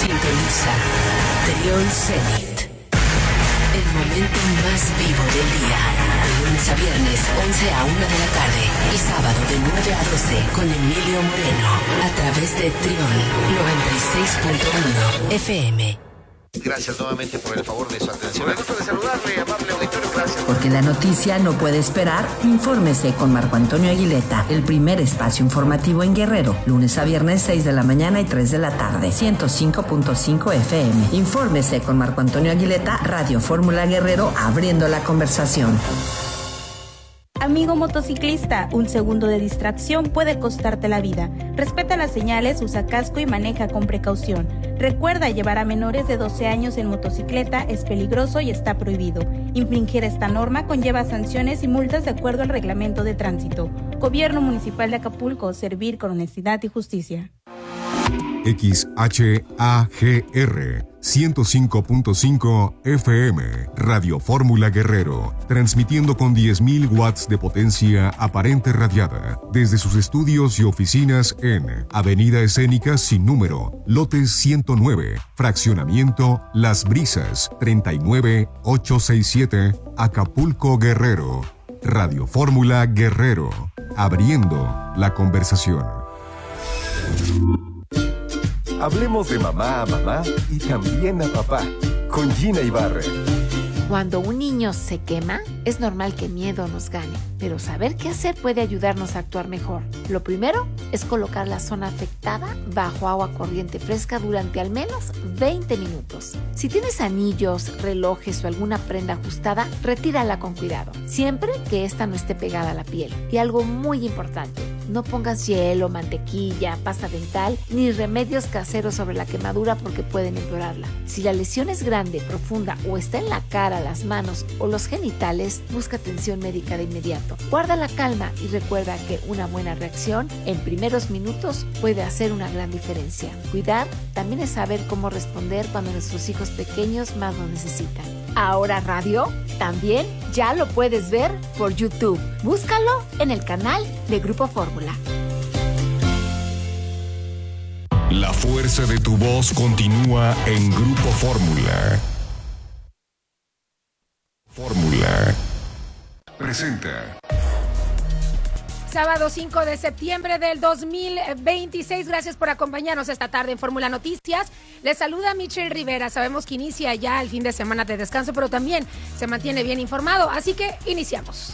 Sintoniza Trión Zenit. El momento más vivo del día. De lunes a viernes, 11 a 1 de la tarde. Y sábado de 9 a 12 con Emilio Moreno. A través de Trión 96.1 FM. Gracias nuevamente por el favor de su atención. Me gusta de saludarle, amable auditorio. Gracias. Porque la noticia no puede esperar, infórmese con Marco Antonio Aguileta, el primer espacio informativo en Guerrero, lunes a viernes 6 de la mañana y 3 de la tarde, 105.5 FM. Infórmese con Marco Antonio Aguileta, Radio Fórmula Guerrero, abriendo la conversación. Amigo motociclista, un segundo de distracción puede costarte la vida. Respeta las señales, usa casco y maneja con precaución. Recuerda, llevar a menores de 12 años en motocicleta es peligroso y está prohibido. Infringir esta norma conlleva sanciones y multas de acuerdo al reglamento de tránsito. Gobierno Municipal de Acapulco, servir con honestidad y justicia. XHAGR 105.5 FM, Radio Fórmula Guerrero, transmitiendo con 10.000 watts de potencia aparente radiada, desde sus estudios y oficinas en Avenida Escénica sin número, lote 109, fraccionamiento Las Brisas, 39867, Acapulco, Guerrero. Radio Fórmula Guerrero, abriendo la conversación. Hablemos de mamá a mamá y también a papá, con Gina Ibarre. Cuando un niño se quema, es normal que miedo nos gane, pero saber qué hacer puede ayudarnos a actuar mejor. Lo primero es colocar la zona afectada bajo agua corriente fresca durante al menos 20 minutos. Si tienes anillos, relojes o alguna prenda ajustada, retírala con cuidado, siempre que esta no esté pegada a la piel. Y algo muy importante, no pongas hielo, mantequilla, pasta dental ni remedios caseros sobre la quemadura porque pueden empeorarla. Si la lesión es grande, profunda o está en la cara, las manos o los genitales, busca atención médica de inmediato. Guarda la calma y recuerda que una buena reacción en primeros minutos puede hacer una gran diferencia. Cuidar también es saber cómo responder cuando nuestros hijos pequeños más lo necesitan. Ahora radio también ya lo puedes ver por YouTube. Búscalo en el canal de Grupo Fórmula. La fuerza de tu voz continúa en Grupo Fórmula. Fórmula presenta. Sábado 5 de septiembre del 2026. Gracias por acompañarnos esta tarde en Fórmula Noticias. Les saluda Michelle Rivera. Sabemos que inicia ya el fin de semana de descanso, pero también se mantiene bien informado. Así que iniciamos.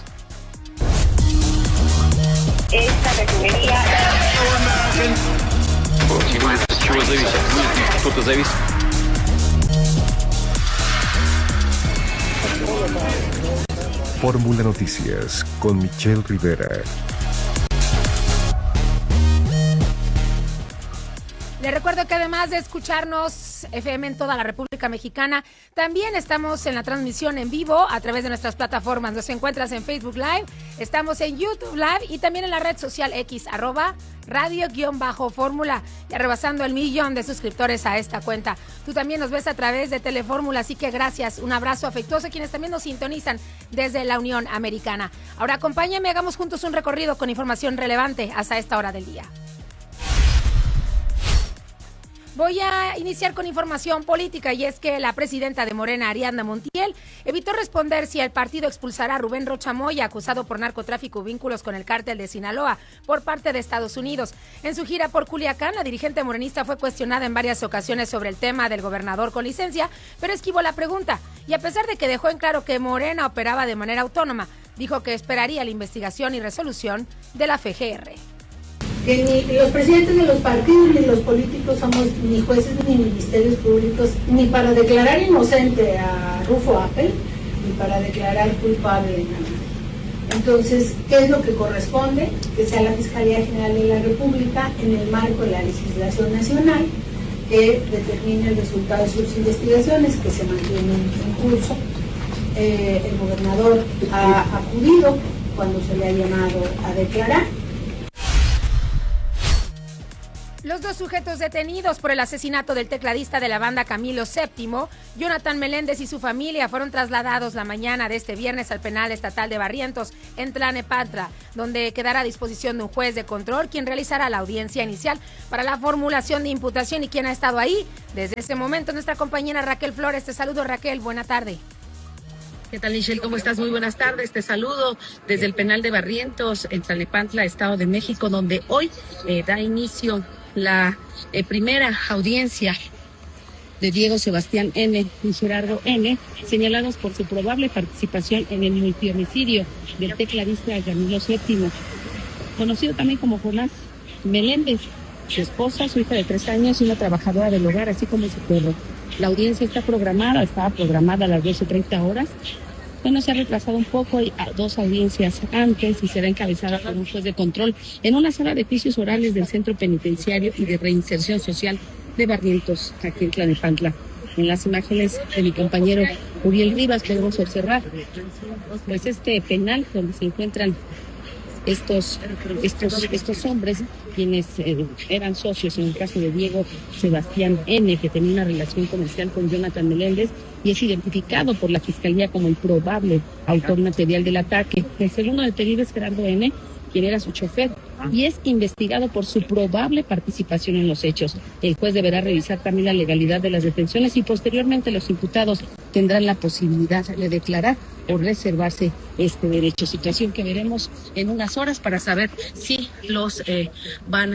Esta refinería... Fórmula Noticias con Michelle Rivera. Les recuerdo que además de escucharnos FM en toda la República Mexicana, también estamos en la transmisión en vivo a través de nuestras plataformas. Nos encuentras en Facebook Live, estamos en YouTube Live y también en la red social X, @radio_fórmula, ya rebasando el 1,000,000 de suscriptores a esta cuenta. Tú también nos ves a través de Telefórmula, así que gracias, un abrazo afectuoso a quienes también nos sintonizan desde la Unión Americana. Ahora acompáñame, hagamos juntos un recorrido con información relevante hasta esta hora del día. Voy a iniciar con información política y es que la presidenta de Morena, Ariadna Montiel, evitó responder si el partido expulsará a Rubén Rocha Moya, acusado por narcotráfico y vínculos con el cártel de Sinaloa por parte de Estados Unidos. En su gira por Culiacán, la dirigente morenista fue cuestionada en varias ocasiones sobre el tema del gobernador con licencia, pero esquivó la pregunta. Y a pesar de que dejó en claro que Morena operaba de manera autónoma, dijo que esperaría la investigación y resolución de la FGR. Que ni los presidentes de los partidos ni los políticos somos ni jueces ni ministerios públicos, ni para declarar inocente a Rufo Apple, ni para declarar culpable a nadie. Entonces, ¿qué es lo que corresponde? Que sea la Fiscalía General de la República, en el marco de la legislación nacional, que determine el resultado de sus investigaciones, que se mantienen en curso. El gobernador ha acudido cuando se le ha llamado a declarar. Los dos sujetos detenidos por el asesinato del tecladista de la banda Camilo VII, Jonathan Meléndez y su familia, fueron trasladados la mañana de este viernes al penal estatal de Barrientos, en Tlalnepantla, donde quedará a disposición de un juez de control, quien realizará la audiencia inicial para la formulación de imputación. Y quien ha estado ahí desde ese momento, nuestra compañera Raquel Flores. Te saludo, Raquel, buena tarde. ¿Qué tal, Michelle? ¿Cómo estás? Muy buenas tardes. Te saludo desde el penal de Barrientos, en Tlalnepantla, Estado de México, donde hoy da inicio la primera audiencia de Diego Sebastián N. y Gerardo N., señalados por su probable participación en el multihomicidio del tecladista Camilo VII, conocido también como Jonás Meléndez, su esposa, su hija de 3 años y una trabajadora del hogar, así como su perro. La audiencia estaba programada a las 12:30 horas. Bueno, se ha retrasado un poco, a 2 audiencias antes, y será encabezada por un juez de control en una sala de juicios orales del Centro Penitenciario y de Reinserción Social de Barrientos, aquí en Tlalnepantla. En las imágenes de mi compañero Uriel Rivas podemos observar pues este penal donde se encuentran estos hombres, quienes eran socios en el caso de Diego Sebastián N., que tenía una relación comercial con Jonathan Meléndez, y es identificado por la Fiscalía como el probable autor material del ataque. El segundo detenido es Gerardo N., quien era su chofer, y es investigado por su probable participación en los hechos. El juez deberá revisar también la legalidad de las detenciones y posteriormente los imputados tendrán la posibilidad de declarar o reservarse este derecho, situación que veremos en unas horas para saber si los van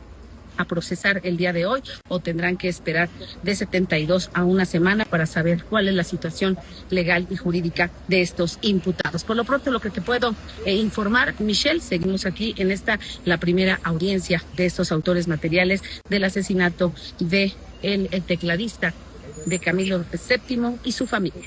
a procesar el día de hoy o tendrán que esperar de 72 a una semana para saber cuál es la situación legal y jurídica de estos imputados. Por lo pronto, lo que te puedo informar, Michelle, seguimos aquí en la primera audiencia de estos autores materiales del asesinato de el tecladista de Camilo VII y su familia.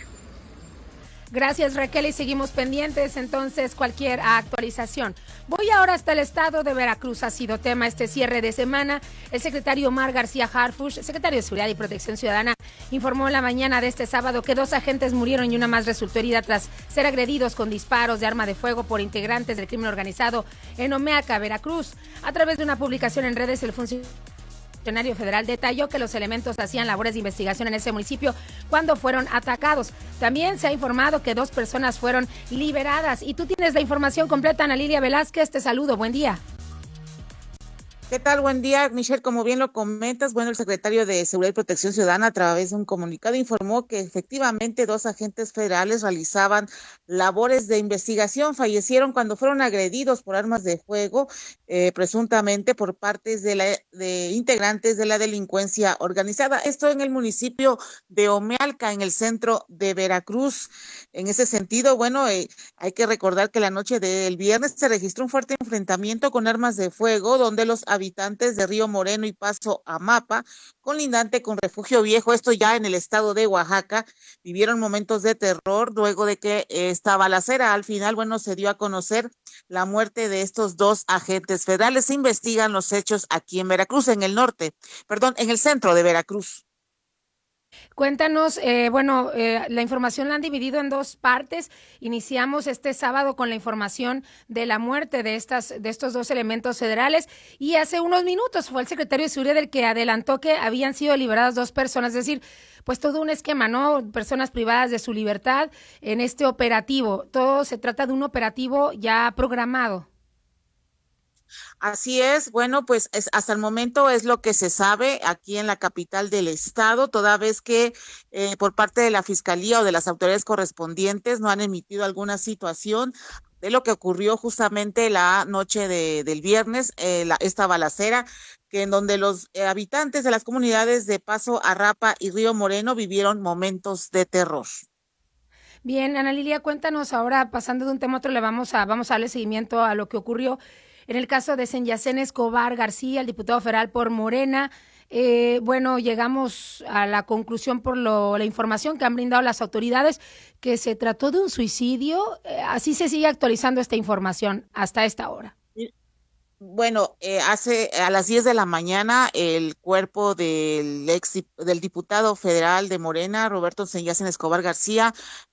Gracias, Raquel, y seguimos pendientes entonces cualquier actualización. Voy ahora hasta el estado de Veracruz. Ha sido tema este cierre de semana. El secretario Omar García Harfuch, secretario de Seguridad y Protección Ciudadana, informó en la mañana de este sábado que 2 agentes murieron y una más resultó herida tras ser agredidos con disparos de arma de fuego por integrantes del crimen organizado en Omeaca, Veracruz. A través de una publicación en redes, el funcionario federal detalló que los elementos hacían labores de investigación en ese municipio cuando fueron atacados. También se ha informado que 2 personas fueron liberadas. Y tú tienes la información completa, Ana Lilia Velázquez. Te saludo, buen día. ¿Qué tal? Buen día, Michelle. Como bien lo comentas, bueno, el secretario de Seguridad y Protección Ciudadana, a través de un comunicado, informó que efectivamente 2 agentes federales realizaban labores de investigación. Fallecieron cuando fueron agredidos por armas de fuego, presuntamente por partes de integrantes de la delincuencia organizada. Esto en el municipio de Omealca, en el centro de Veracruz. En ese sentido, bueno, hay que recordar que la noche del viernes se registró un fuerte enfrentamiento con armas de fuego, donde los habitantes de Río Moreno y Paso Amapa, colindante con Refugio Viejo, esto ya en el estado de Oaxaca, vivieron momentos de terror luego de que esta balacera al final, bueno, se dio a conocer la muerte de estos 2 agentes federales. Se investigan los hechos aquí en Veracruz, en el centro de Veracruz. Cuéntanos, la información la han dividido en 2 partes. Iniciamos este sábado con la información de la muerte de estos 2 elementos federales, y hace unos minutos fue el secretario de Seguridad el que adelantó que habían sido liberadas 2 personas, es decir, pues todo un esquema, ¿no? Personas privadas de su libertad en este operativo. Todo se trata de un operativo ya programado. Así es, bueno, pues hasta el momento es lo que se sabe aquí en la capital del estado, toda vez que por parte de la Fiscalía o de las autoridades correspondientes no han emitido alguna situación de lo que ocurrió justamente la noche del viernes, esta balacera, que en donde los habitantes de las comunidades de Paso Arrapa y Río Moreno vivieron momentos de terror. Bien, Ana Lilia, cuéntanos ahora, pasando de un tema a otro, vamos a darle seguimiento a lo que ocurrió en el caso de Senyacén Escobar García, el diputado federal por Morena. Llegamos a la conclusión por la información que han brindado las autoridades que se trató de un suicidio. Así se sigue actualizando esta información hasta esta hora. Bueno, a las 10 de la mañana el cuerpo del diputado federal de Morena, Roberto Senyacén Escobar García,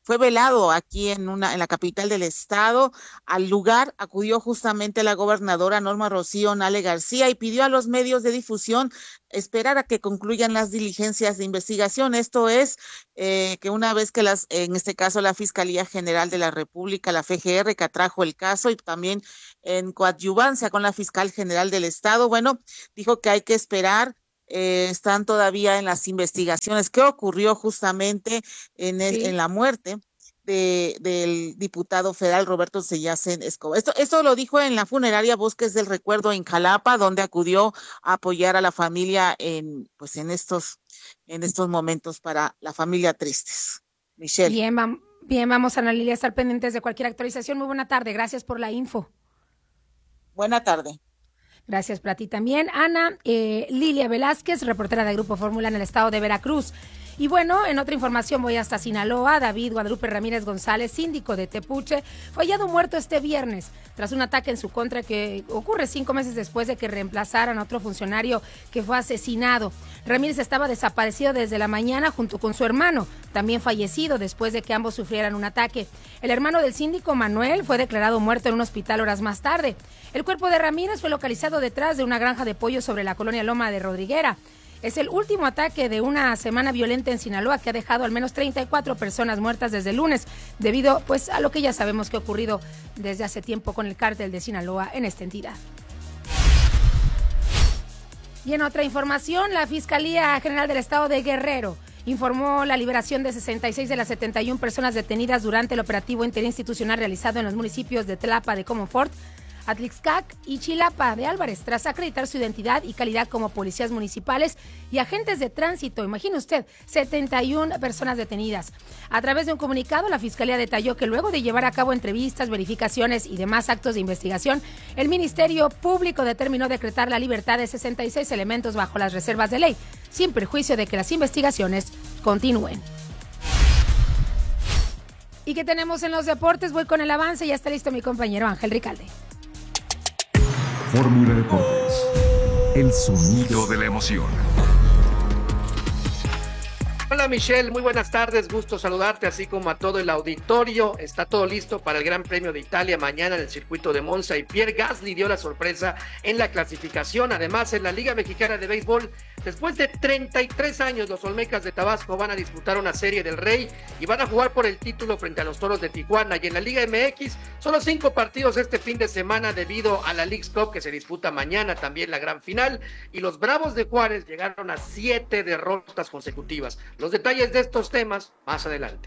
fue velado aquí en la capital del estado. Al lugar acudió justamente la gobernadora Norma Rocío Nale García y pidió a los medios de difusión esperar a que concluyan las diligencias de investigación. Esto es que una vez que en este caso la Fiscalía General de la República, la FGR, que atrajo el caso y también en coadyuvancia con la Fiscal General del Estado, bueno, dijo que hay que esperar. Están todavía en las investigaciones. ¿Qué ocurrió justamente en la muerte del diputado federal Roberto Sellacen Escobar? Esto lo dijo en la funeraria Bosques del Recuerdo en Jalapa, donde acudió a apoyar a la familia en estos momentos para la familia tristes. Michelle. Bien, vamos, Ana Lilia, a estar pendientes de cualquier actualización. Muy buena tarde, gracias por la info. Buena tarde. Gracias para ti también, Ana. Lilia Velázquez, reportera de Grupo Fórmula en el estado de Veracruz. Y bueno, en otra información voy hasta Sinaloa. David Guadalupe Ramírez González, síndico de Tepuche, fue hallado muerto este viernes tras un ataque en su contra que ocurre 5 meses después de que reemplazaran a otro funcionario que fue asesinado. Ramírez estaba desaparecido desde la mañana junto con su hermano, también fallecido después de que ambos sufrieran un ataque. El hermano del síndico, Manuel, fue declarado muerto en un hospital horas más tarde. El cuerpo de Ramírez fue localizado detrás de una granja de pollo sobre la colonia Loma de Rodriguera. Es el último ataque de una semana violenta en Sinaloa que ha dejado al menos 34 personas muertas desde el lunes, debido a lo que ya sabemos que ha ocurrido desde hace tiempo con el cártel de Sinaloa en esta entidad. Y en otra información, la Fiscalía General del Estado de Guerrero informó la liberación de 66 de las 71 personas detenidas durante el operativo interinstitucional realizado en los municipios de Tlapa de Comonfort, Atlixcac y Chilapa de Álvarez, tras acreditar su identidad y calidad como policías municipales y agentes de tránsito. Imagine usted, 71 personas detenidas. A través de un comunicado, la Fiscalía detalló que luego de llevar a cabo entrevistas, verificaciones y demás actos de investigación, el Ministerio Público determinó decretar la libertad de 66 elementos bajo las reservas de ley, sin perjuicio de que las investigaciones continúen. ¿Y qué tenemos en los deportes? Voy con el avance, ya está listo mi compañero Ángel Ricalde. Fórmula Deportes, el sonido de la emoción. Hola Michelle, muy buenas tardes, gusto saludarte, así como a todo el auditorio. Está todo listo para el Gran Premio de Italia mañana en el circuito de Monza y Pierre Gasly dio la sorpresa en la clasificación. Además, en la Liga Mexicana de Béisbol, después de 33 años, los Olmecas de Tabasco van a disputar una Serie del Rey y van a jugar por el título frente a los Toros de Tijuana. Y en la Liga MX, solo 5 partidos este fin de semana debido a la Leagues Cup que se disputa mañana, también la gran final. Y los Bravos de Juárez llegaron a 7 derrotas consecutivas. Los detalles de estos temas más adelante.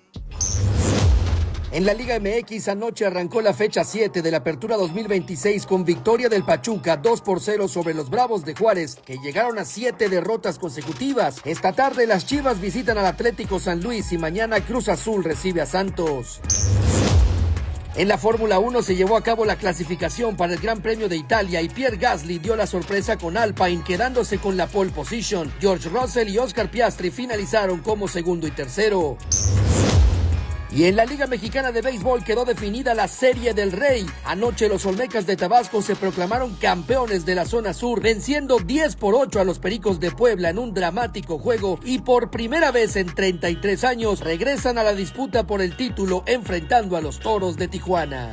En la Liga MX anoche arrancó la fecha 7 de la Apertura 2026 con victoria del Pachuca 2-0 sobre los Bravos de Juárez, que llegaron a 7 derrotas consecutivas. Esta tarde las Chivas visitan al Atlético San Luis y mañana Cruz Azul recibe a Santos. En la Fórmula 1 se llevó a cabo la clasificación para el Gran Premio de Italia y Pierre Gasly dio la sorpresa con Alpine, quedándose con la pole position. George Russell y Oscar Piastri finalizaron como segundo y tercero. Y en la Liga Mexicana de Béisbol quedó definida la Serie del Rey. Anoche los Olmecas de Tabasco se proclamaron campeones de la zona sur, venciendo 10-8 a los Pericos de Puebla en un dramático juego y por primera vez en 33 años regresan a la disputa por el título enfrentando a los Toros de Tijuana.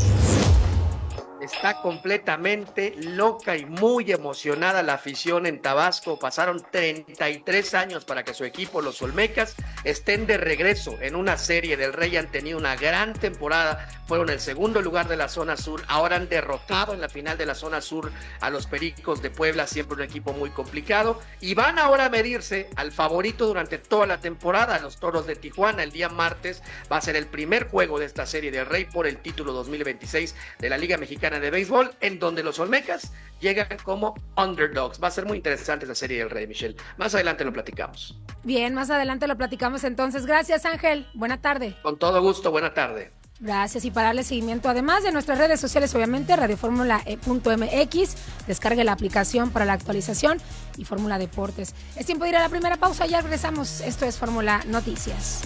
Está completamente loca y muy emocionada la afición en Tabasco. Pasaron 33 años para que su equipo, los Olmecas, estén de regreso en una Serie del Rey. Han tenido una gran temporada, fueron el segundo lugar de la zona sur, ahora han derrotado en la final de la zona sur a los Pericos de Puebla, siempre un equipo muy complicado, y van ahora a medirse al favorito durante toda la temporada, los Toros de Tijuana. El día martes va a ser el primer juego de esta Serie del Rey por el título 2026 de la Liga Mexicana de Béisbol, en donde los Olmecas llegan como underdogs. Va a ser muy interesante esa Serie del Rey, Michelle. Más adelante lo platicamos. Bien, más adelante lo platicamos entonces. Gracias, Ángel. Buena tarde. Con todo gusto, buena tarde. Gracias, y para darle seguimiento, además de nuestras redes sociales, obviamente, radioformula.mx, descargue la aplicación para la actualización y Fórmula Deportes. Es tiempo de ir a la primera pausa, ya regresamos. Esto es Fórmula Noticias.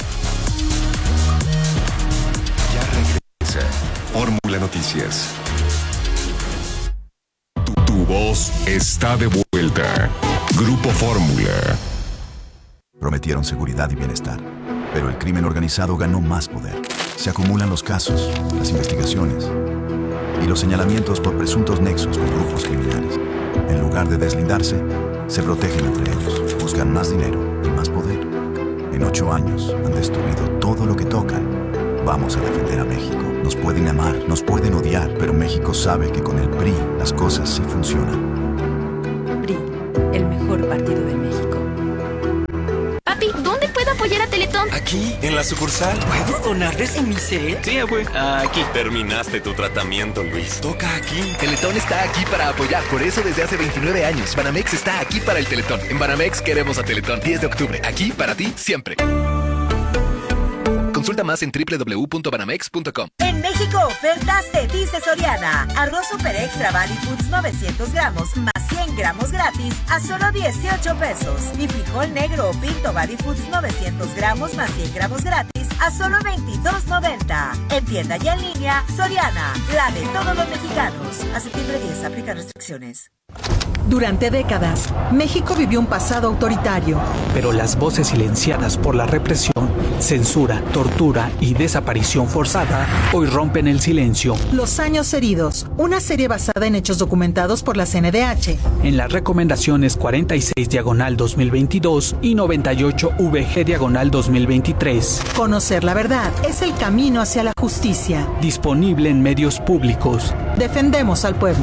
Ya regresa Fórmula Noticias. Tu voz está de vuelta. Grupo Fórmula. Prometieron seguridad y bienestar, Pero el crimen organizado ganó más poder. Se acumulan los casos, las investigaciones y los señalamientos por presuntos nexos con grupos criminales. En lugar de deslindarse, se protegen entre ellos, buscan más dinero y más poder. En 8 años han destruido todo lo que tocan. Vamos a defender a México. Nos pueden amar, nos pueden odiar, pero México sabe que con el PRI las cosas sí funcionan. PRI, el mejor partido de México. Papi, ¿dónde puedo apoyar a Teletón? Aquí, en la sucursal. ¿Puedo donarles en mi set? Sí, abue. Aquí. Terminaste tu tratamiento, Luis. Toca aquí. Teletón está aquí para apoyar. Por eso desde hace 29 años, Banamex está aquí para el Teletón. En Banamex queremos a Teletón. 10 de octubre. Aquí para ti, siempre. Consulta más en www.banamex.com. En México, ofertas te dice Soriana. Arroz Super Extra Valley Foods 900 gramos más 100 gramos gratis a solo 18 pesos. Y frijol negro o pinto Valley Foods 900 gramos más 100 gramos gratis a solo 22.90. En tienda y en línea, Soriana, la de todos los mexicanos. A septiembre 10, aplica restricciones. Durante décadas, México vivió un pasado autoritario. Pero las voces silenciadas por la represión, censura, tortura y desaparición forzada hoy rompen el silencio. Los años heridos, una serie basada en hechos documentados por la CNDH. En las recomendaciones 46/2022 y 98/VG/2023. Conocer la verdad es el camino hacia la justicia. Disponible en medios públicos. Defendemos al pueblo.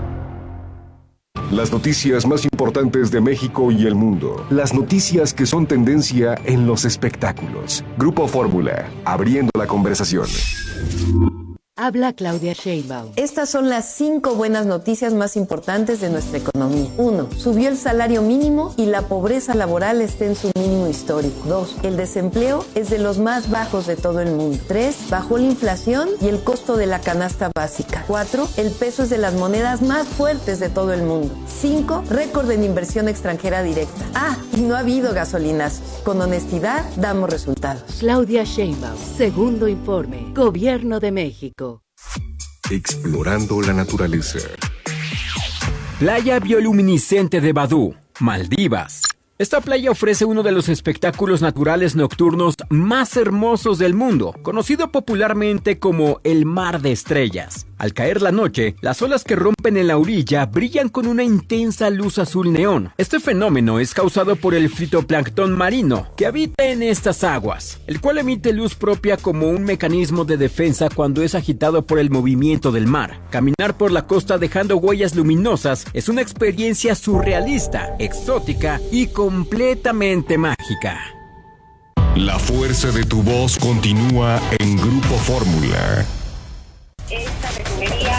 Las noticias más importantes de México y el mundo. Las noticias que son tendencia en los espectáculos. Grupo Fórmula, abriendo la conversación. Habla Claudia Sheinbaum. Estas son las 5 buenas noticias más importantes de nuestra economía. 1. Subió el salario mínimo y la pobreza laboral está en su mínimo histórico. 2. El desempleo es de los más bajos de todo el mundo. 3. Bajó la inflación y el costo de la canasta básica. 4. El peso es de las monedas más fuertes de todo el mundo. 5. Récord en inversión extranjera directa. Y no ha habido gasolinazos. Con honestidad damos resultados. Claudia Sheinbaum. Segundo informe. Gobierno de México. Explorando la naturaleza. Playa bioluminiscente de Badú, Maldivas. Esta playa ofrece uno de los espectáculos naturales nocturnos más hermosos del mundo, conocido popularmente como el Mar de Estrellas. Al caer la noche, las olas que rompen en la orilla brillan con una intensa luz azul neón. Este fenómeno es causado por el fitoplancton marino que habita en estas aguas, el cual emite luz propia como un mecanismo de defensa cuando es agitado por el movimiento del mar. Caminar por la costa dejando huellas luminosas es una experiencia surrealista, exótica y completamente mágica. La fuerza de tu voz continúa en Grupo Fórmula. Esta refinería...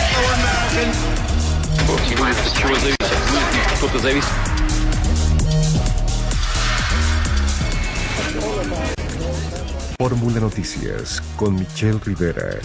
Fórmula Noticias con Michelle Rivera.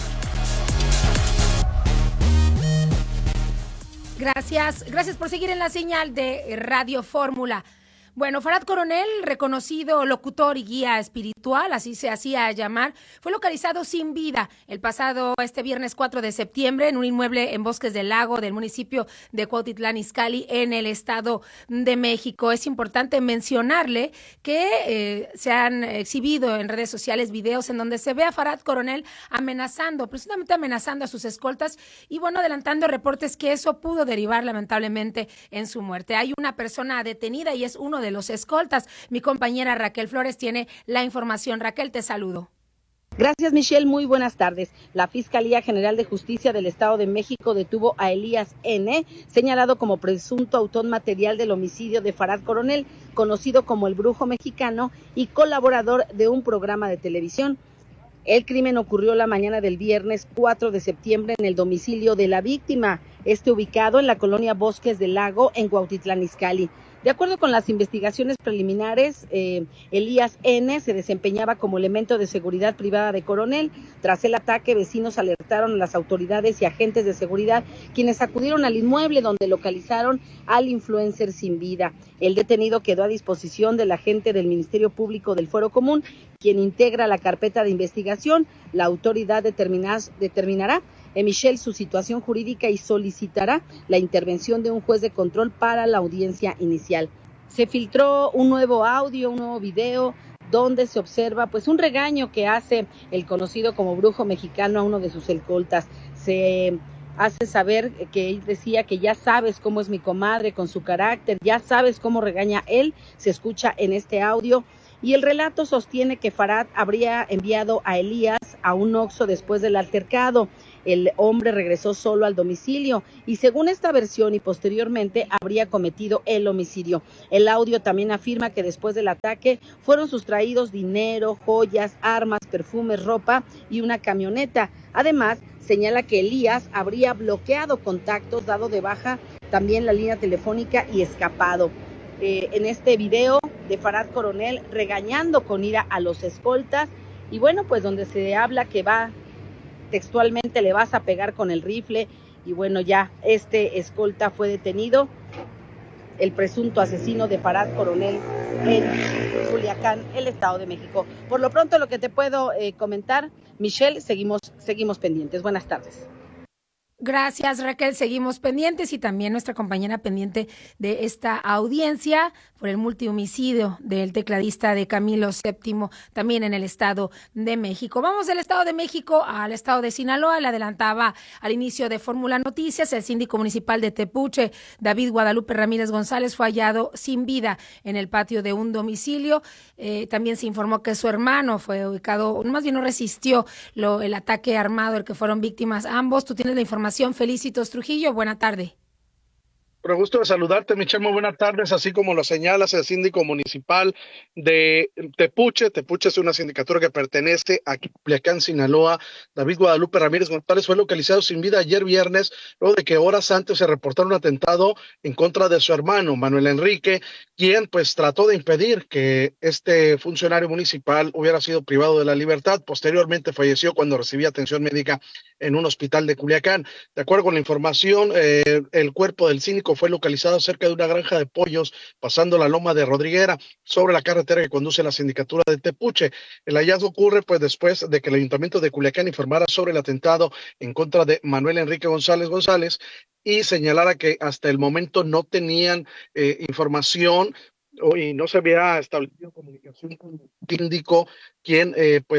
Gracias por seguir en la señal de Radio Fórmula. Bueno, Farad Coronel, reconocido locutor y guía espiritual, así se hacía llamar, fue localizado sin vida el pasado viernes 4 de septiembre en un inmueble en Bosques del Lago del municipio de Cuautitlán Izcalli en el Estado de México. Es importante mencionarle que se han exhibido en redes sociales videos en donde se ve a Farad Coronel presuntamente amenazando a sus escoltas y adelantando reportes que eso pudo derivar lamentablemente en su muerte. Hay una persona detenida y es uno de los escoltas. Mi compañera Raquel Flores tiene la información. Raquel, te saludo. Gracias, Michelle. Muy buenas tardes. La Fiscalía General de Justicia del Estado de México detuvo a Elías N., señalado como presunto autor material del homicidio de Farad Coronel, conocido como el Brujo Mexicano y colaborador de un programa de televisión. El crimen ocurrió la mañana del viernes 4 de septiembre en el domicilio de la víctima, ubicado en la colonia Bosques del Lago, en Cuautitlán Izcalli. De acuerdo con las investigaciones preliminares, Elías N. se desempeñaba como elemento de seguridad privada de Coronel. Tras el ataque, vecinos alertaron a las autoridades y agentes de seguridad, quienes acudieron al inmueble donde localizaron al influencer sin vida. El detenido quedó a disposición del agente del Ministerio Público del Fuero Común, quien integra la carpeta de investigación. La autoridad determinará Michelle su situación jurídica y solicitará la intervención de un juez de control para la audiencia inicial. Se filtró un nuevo audio, un nuevo video donde se observa pues un regaño que hace el conocido como brujo mexicano a uno de sus escoltas. Se hace saber que él decía que ya sabes cómo es mi comadre con su carácter, ya sabes cómo regaña él, se escucha en este audio. Y el relato sostiene que Farad habría enviado a Elías a un Oxxo después del altercado. El hombre regresó solo al domicilio y según esta versión y posteriormente habría cometido el homicidio. El audio también afirma que después del ataque fueron sustraídos dinero, joyas, armas, perfumes, ropa y una camioneta. Además, señala que Elías habría bloqueado contactos, dado de baja también la línea telefónica y escapado. En este video de Farad Coronel regañando con ira a los escoltas y bueno, pues donde se habla que va textualmente le vas a pegar con el rifle y bueno, ya este escolta fue detenido, el presunto asesino de Farad Coronel en Culiacán, el Estado de México. Por lo pronto lo que te puedo comentar, Michelle, seguimos pendientes. Buenas tardes. Gracias, Raquel. Seguimos pendientes y también nuestra compañera pendiente de esta audiencia por el multihomicidio del tecladista de Camilo VII, también en el Estado de México. Vamos del Estado de México al Estado de Sinaloa. Le adelantaba al inicio de Fórmula Noticias, el síndico municipal de Tepuche, David Guadalupe Ramírez González, fue hallado sin vida en el patio de un domicilio. También se informó que su hermano fue ubicado, más bien no resistió el ataque armado del que fueron víctimas ambos. Tú tienes la información. Felicitos Trujillo, buena tarde. Pero gusto de saludarte, Michelle, muy buenas tardes, así como lo señalas, el síndico municipal de Tepuche. Tepuche es una sindicatura que pertenece a Culiacán, Sinaloa. David Guadalupe Ramírez González fue localizado sin vida ayer viernes, luego de que horas antes se reportara un atentado en contra de su hermano, Manuel Enrique, quien pues trató de impedir que este funcionario municipal hubiera sido privado de la libertad. Posteriormente falleció cuando recibía atención médica en un hospital de Culiacán. De acuerdo con la información, el cuerpo del síndico fue localizado cerca de una granja de pollos, pasando la loma de Rodriguera, sobre la carretera que conduce a la sindicatura de Tepuche. El hallazgo ocurre pues después de que el ayuntamiento de Culiacán informara sobre el atentado en contra de Manuel Enrique González y señalara que hasta el momento no tenían información y no se había establecido comunicación con el síndico, quien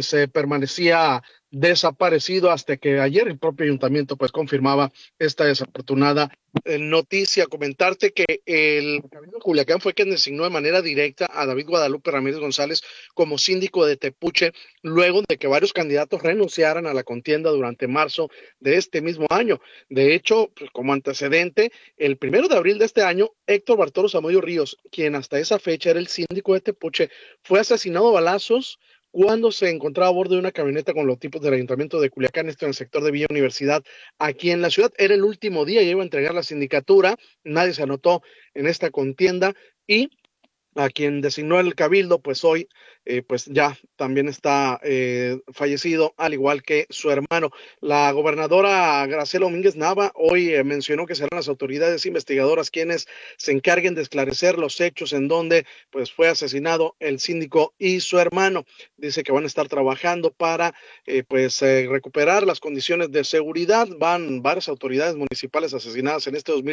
permanecía desaparecido hasta que ayer el propio ayuntamiento pues confirmaba esta desafortunada noticia. Comentarte que el Cabildo de Culiacán fue quien designó de manera directa a David Guadalupe Ramírez González como síndico de Tepuche, luego de que varios candidatos renunciaran a la contienda durante marzo de este mismo año. De hecho, pues, como antecedente, el 1 de abril de este año, Héctor Bartolo Zamudio Ríos, quien hasta esa fecha era el síndico de Tepuche, fue asesinado a balazos cuando se encontraba a bordo de una camioneta con los tipos del ayuntamiento de Culiacán, esto en el sector de Villa Universidad, aquí en la ciudad. Era el último día, ya iba a entregar la sindicatura, nadie se anotó en esta contienda y a quien designó el Cabildo, pues hoy pues ya también está fallecido, al igual que su hermano. La gobernadora Graciela Domínguez Nava hoy mencionó que serán las autoridades investigadoras quienes se encarguen de esclarecer los hechos en donde pues fue asesinado el síndico y su hermano. Dice que van a estar trabajando para recuperar las condiciones de seguridad. Van varias autoridades municipales asesinadas en este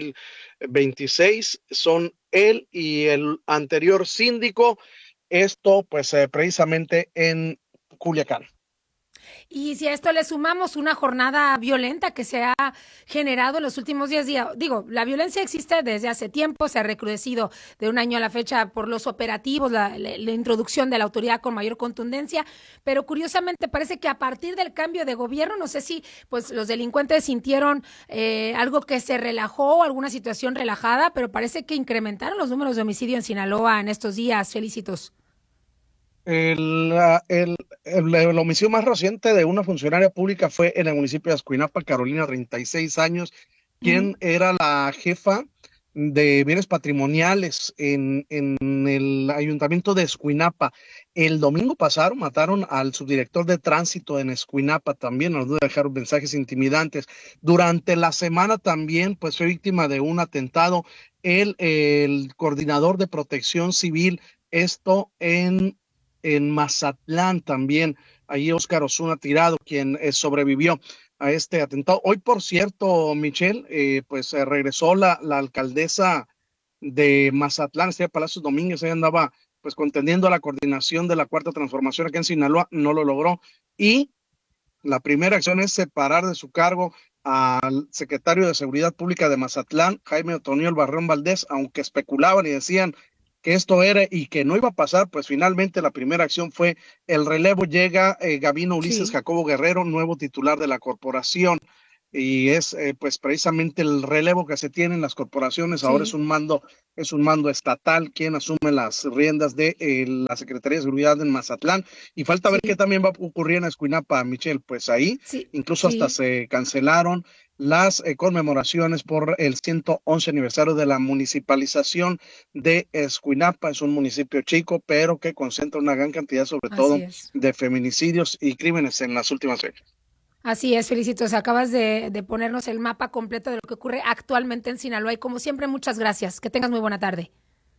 2026, son él y el anterior síndico, esto pues precisamente en Culiacán. Y si a esto le sumamos una jornada violenta que se ha generado en los últimos 10 días, digo, la violencia existe desde hace tiempo, se ha recrudecido de un año a la fecha por los operativos, la introducción de la autoridad con mayor contundencia, pero curiosamente parece que a partir del cambio de gobierno, no sé si pues los delincuentes sintieron algo que se relajó, alguna situación relajada, pero parece que incrementaron los números de homicidio en Sinaloa en estos días. Felicitos. El homicidio más reciente de una funcionaria pública fue en el municipio de Escuinapa, Carolina, 36 años, quien era la jefa de bienes patrimoniales en el ayuntamiento de Escuinapa. El domingo pasado mataron al subdirector de tránsito en Escuinapa también, nos dejaron mensajes intimidantes. Durante la semana también pues fue víctima de un atentado el coordinador de protección civil, esto en Mazatlán también, ahí Óscar Osuna Tirado, quien sobrevivió a este atentado. Hoy, por cierto, Michelle, regresó la alcaldesa de Mazatlán, Estrella Palacios Domínguez, ella andaba pues contendiendo a la coordinación de la Cuarta Transformación aquí en Sinaloa, no lo logró. Y la primera acción es separar de su cargo al secretario de Seguridad Pública de Mazatlán, Jaime Otoniel Barrón Valdés, aunque especulaban y decían que esto era y que no iba a pasar, pues finalmente la primera acción fue el relevo. Llega Gabino Ulises Jacobo Guerrero, nuevo titular de la corporación, y es pues precisamente el relevo que se tiene en las corporaciones. Ahora es un mando estatal quien asume las riendas de la Secretaría de Seguridad en Mazatlán, y falta ver qué también va a ocurrir en Escuinapa, Michelle. Pues ahí incluso hasta se cancelaron las conmemoraciones por el 111 aniversario de la municipalización de Escuinapa. Es un municipio chico, pero que concentra una gran cantidad, sobre todo, de feminicidios y crímenes en las últimas fechas. Así es, Felicitos, acabas de ponernos el mapa completo de lo que ocurre actualmente en Sinaloa, y como siempre, muchas gracias. Que tengas muy buena tarde.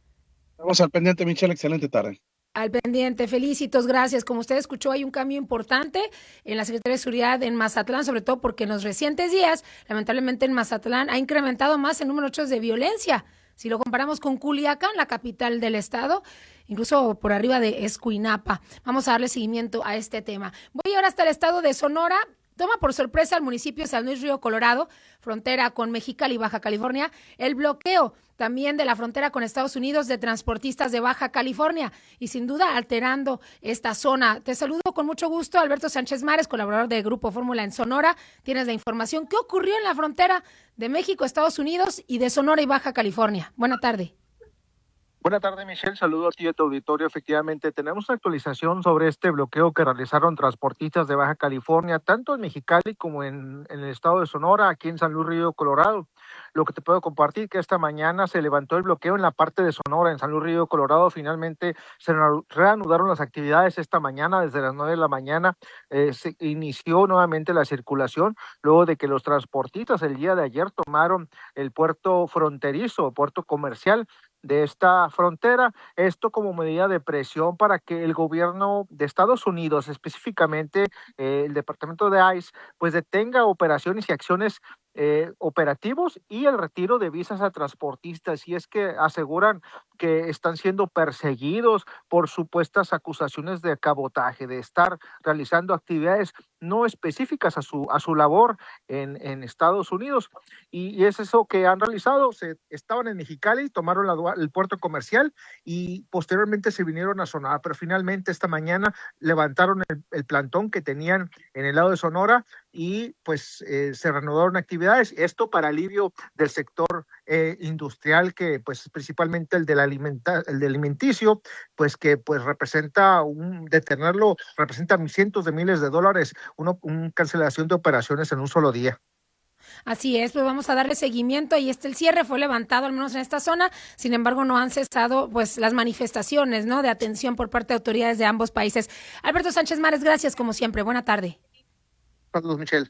Vamos al pendiente, Michelle, excelente tarde. Al pendiente, Felicitos, gracias. Como usted escuchó, hay un cambio importante en la Secretaría de Seguridad en Mazatlán, sobre todo porque en los recientes días, lamentablemente en Mazatlán, ha incrementado más el número de hechos de violencia. Si lo comparamos con Culiacán, la capital del estado, incluso por arriba de Escuinapa. Vamos a darle seguimiento a este tema. Voy ahora hasta el estado de Sonora. Toma por sorpresa al municipio de San Luis Río Colorado, frontera con Mexicali y Baja California, el bloqueo también de la frontera con Estados Unidos de transportistas de Baja California, y sin duda alterando esta zona. Te saludo con mucho gusto, Alberto Sánchez Mares, colaborador de Grupo Fórmula en Sonora. Tienes la información. ¿Qué ocurrió en la frontera de México, Estados Unidos y de Sonora y Baja California? Buena tarde. Buenas tardes, Michelle. Saludo a ti y a tu auditorio. Efectivamente, tenemos una actualización sobre este bloqueo que realizaron transportistas de Baja California, tanto en Mexicali como en el estado de Sonora, aquí en San Luis Río Colorado. Lo que te puedo compartir que esta mañana se levantó el bloqueo en la parte de Sonora, en San Luis Río Colorado. Finalmente se reanudaron las actividades esta mañana, desde las 9 de la mañana. Se inició nuevamente la circulación, luego de que los transportistas el día de ayer tomaron el puerto fronterizo, puerto comercial de esta frontera, esto como medida de presión para que el gobierno de Estados Unidos, específicamente el departamento de ICE, pues detenga operaciones y acciones operativos y el retiro de visas a transportistas. Y es que aseguran que están siendo perseguidos por supuestas acusaciones de cabotaje, de estar realizando actividades no específicas a su labor en Estados Unidos, y es eso que han realizado. Estaban en Mexicali, tomaron el puerto comercial y posteriormente se vinieron a Sonora, pero finalmente esta mañana levantaron el plantón que tenían en el lado de Sonora y pues se reanudaron actividades, esto para alivio del sector industrial, que pues principalmente el del alimenticio, pues que pues representa detenerlo representa cientos de miles de dólares, una cancelación de operaciones en un solo día. Así es, pues vamos a darle seguimiento. Y el cierre fue levantado, al menos en esta zona. Sin embargo, no han cesado pues las manifestaciones, ¿no?, de atención por parte de autoridades de ambos países. Alberto Sánchez Mares, gracias como siempre. Buena tarde. Saludos, Michelle.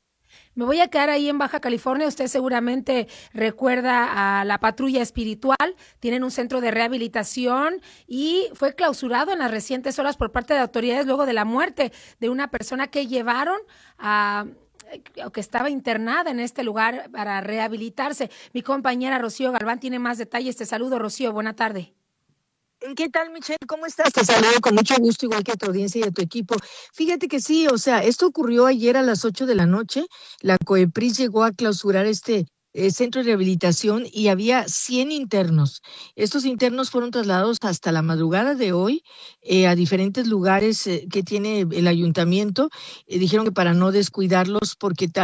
Me voy a quedar ahí en Baja California. Usted seguramente recuerda a la Patrulla Espiritual. Tienen un centro de rehabilitación y fue clausurado en las recientes horas por parte de autoridades luego de la muerte de una persona que llevaron que estaba internada en este lugar para rehabilitarse. Mi compañera Rocío Galván tiene más detalles. Te saludo, Rocío. Buena tarde. ¿Qué tal, Michelle? ¿Cómo estás? Te saludo con mucho gusto, igual que a tu audiencia y a tu equipo. Fíjate que sí, o sea, esto ocurrió ayer a las 8 de la noche. La COEPRIS llegó a clausurar este centro de rehabilitación y había 100 internos. Estos internos fueron trasladados hasta la madrugada de hoy a diferentes lugares que tiene el ayuntamiento. Dijeron que para no descuidarlos, porque el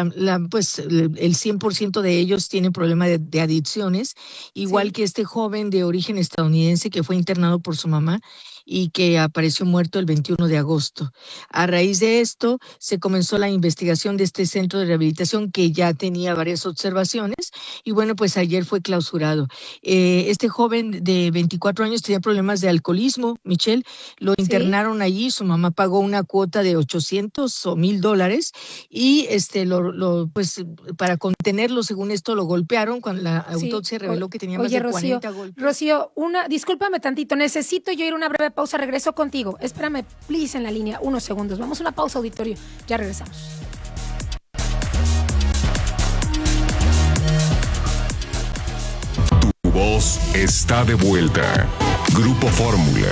100% de ellos tienen problema de adicciones, igual que este joven de origen estadounidense que fue internado por su mamá y que apareció muerto el 21 de agosto. A raíz de esto, se comenzó la investigación de este centro de rehabilitación que ya tenía varias observaciones y bueno, pues ayer fue clausurado. Este joven de 24 años tenía problemas de alcoholismo, Michelle, lo internaron allí, su mamá pagó una cuota de $800 o $1,000 y pues para contenerlo, según esto, lo golpearon. Cuando la autopsia reveló que tenía más de 40 golpes. Rocío, discúlpame tantito, necesito yo ir a una breve pausa, regreso contigo. Espérame, please, en la línea, unos segundos. Vamos a una pausa, auditorio. Ya regresamos. Tu voz está de vuelta. Grupo Fórmula.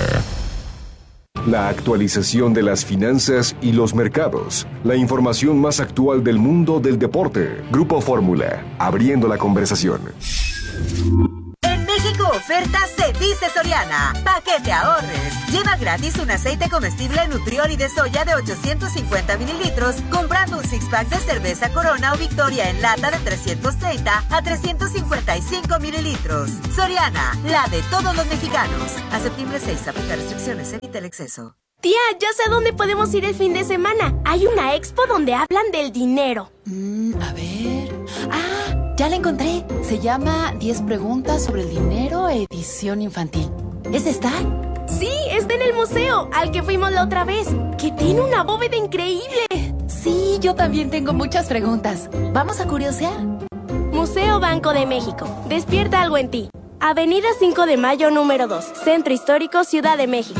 La actualización de las finanzas y los mercados. La información más actual del mundo del deporte. Grupo Fórmula, abriendo la conversación. En México, ofertas se dice Soriana. Pa' que te ahorres. Lleva gratis un aceite comestible Nutrioli de soya de 850 mililitros comprando un six-pack de cerveza Corona o Victoria en lata de 330 a 355 mililitros. Soriana, la de todos los mexicanos. A septiembre 6, aplica restricciones, evita el exceso. Tía, ya sé a dónde podemos ir el fin de semana. Hay una expo donde hablan del dinero. A ver... Ya la encontré. Se llama 10 preguntas sobre el dinero, edición infantil. ¿Es esta? Sí, está en el museo, al que fuimos la otra vez, que tiene una bóveda increíble. Sí, yo también tengo muchas preguntas. ¿Vamos a curiosear? Museo Banco de México. Despierta algo en ti. Avenida 5 de Mayo, número 2. Centro Histórico, Ciudad de México.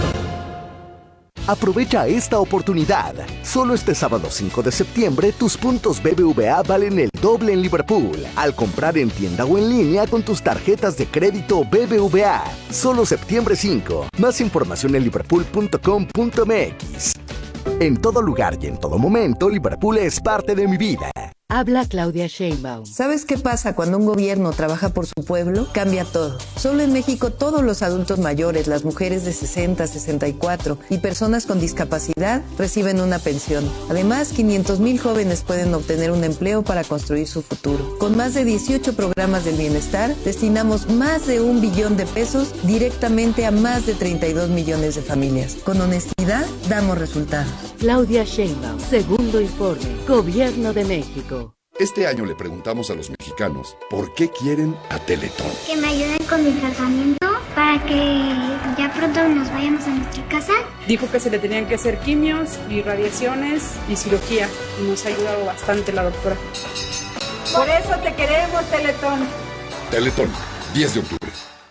Aprovecha esta oportunidad. Solo este sábado 5 de septiembre, tus puntos BBVA valen el doble en Liverpool. Al comprar en tienda o en línea con tus tarjetas de crédito BBVA. Solo septiembre 5. Más información en liverpool.com.mx. En todo lugar y en todo momento, Liverpool es parte de mi vida. Habla Claudia Sheinbaum. ¿Sabes qué pasa cuando un gobierno trabaja por su pueblo? Cambia todo. Solo en México todos los adultos mayores, las mujeres de 60, 64 y personas con discapacidad reciben una pensión. Además, 500,000 jóvenes pueden obtener un empleo para construir su futuro. Con más de 18 programas del bienestar, destinamos más de 1 billón de pesos directamente a más de 32 millones de familias. Con honestidad, damos resultados. Claudia Sheinbaum, segundo informe, Gobierno de México. Este año le preguntamos a los mexicanos por qué quieren a Teletón. Que me ayuden con mi tratamiento para que ya pronto nos vayamos a nuestra casa. Dijo que se le tenían que hacer quimios y radiaciones y cirugía. Y nos ha ayudado bastante la doctora. Por eso te queremos, Teletón. Teletón, 10 de octubre.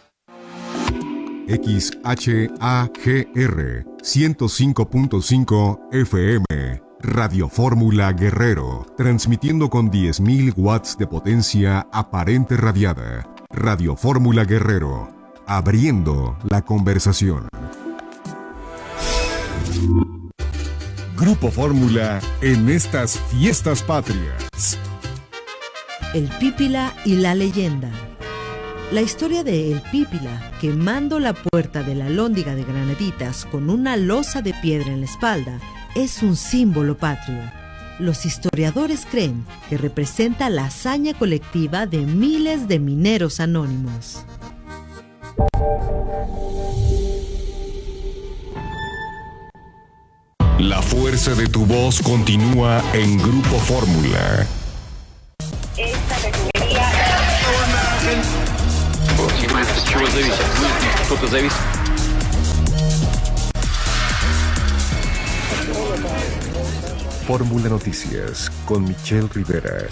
XHAGR 105.5 FM. Radio Fórmula Guerrero, transmitiendo con 10.000 watts de potencia aparente radiada. Radio Fórmula Guerrero, abriendo la conversación. Grupo Fórmula en estas fiestas patrias. El Pípila y la leyenda. La historia de El Pípila, quemando la puerta de la Alhóndiga de Granaditas con una losa de piedra en la espalda, es un símbolo patrio. Los historiadores creen que representa la hazaña colectiva de miles de mineros anónimos. La fuerza de tu voz continúa en Grupo Fórmula. Esta refinería... Fórmula Noticias con Michelle Rivera.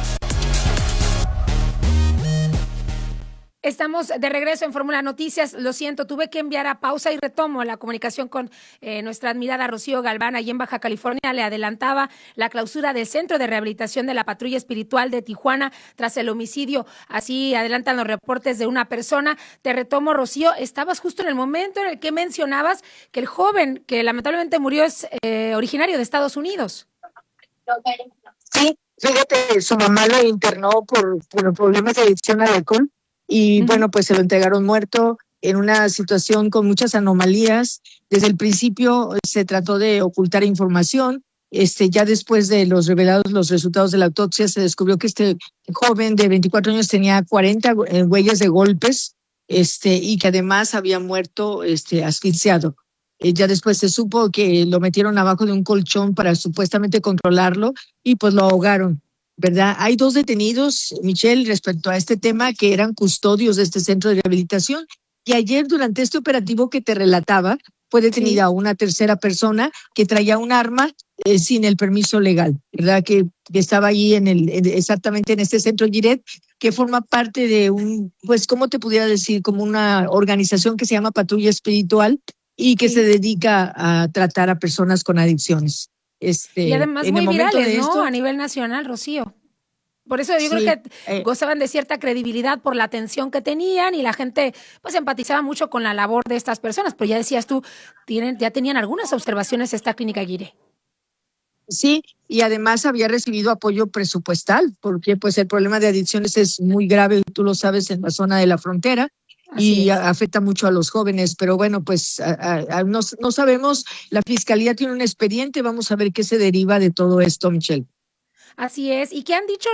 Estamos de regreso en Fórmula Noticias. Lo siento, tuve que enviar a pausa y retomo la comunicación con nuestra admirada Rocío Galván. Allí en Baja California le adelantaba la clausura del Centro de Rehabilitación de la Patrulla Espiritual de Tijuana tras el homicidio. Así adelantan los reportes de una persona. Te retomo, Rocío. Estabas justo en el momento en el que mencionabas que el joven que lamentablemente murió es originario de Estados Unidos. Sí, fíjate, su mamá lo internó por problemas de adicción al alcohol. Y bueno, pues se lo entregaron muerto en una situación con muchas anomalías. Desde el principio se trató de ocultar información. Ya después de los revelados los resultados de la autopsia, se descubrió que este joven de 24 años tenía 40 huellas de golpes, y que además había muerto asfixiado. Ya después se supo que lo metieron abajo de un colchón para supuestamente controlarlo y pues lo ahogaron, ¿verdad? Hay 2 detenidos, Michelle, respecto a este tema, que eran custodios de este centro de rehabilitación. Y ayer, durante este operativo que te relataba, fue detenida una tercera persona que traía un arma sin el permiso legal, ¿verdad? Que estaba ahí exactamente en este centro Giret, que forma parte de pues, ¿cómo te pudiera decir? Como una organización que se llama Patrulla Espiritual y que se dedica a tratar a personas con adicciones. Y además muy virales, ¿no? A nivel nacional, Rocío. Por eso yo creo que gozaban de cierta credibilidad por la atención que tenían y la gente pues empatizaba mucho con la labor de estas personas. Pero ya decías tú, ya tenían algunas observaciones esta clínica Guiré. Sí, y además había recibido apoyo presupuestal, porque pues el problema de adicciones es muy grave, tú lo sabes, en la zona de la frontera. Y afecta mucho a los jóvenes, pero bueno, pues no sabemos, la Fiscalía tiene un expediente, vamos a ver qué se deriva de todo esto, Michelle. Así es, ¿y qué han dicho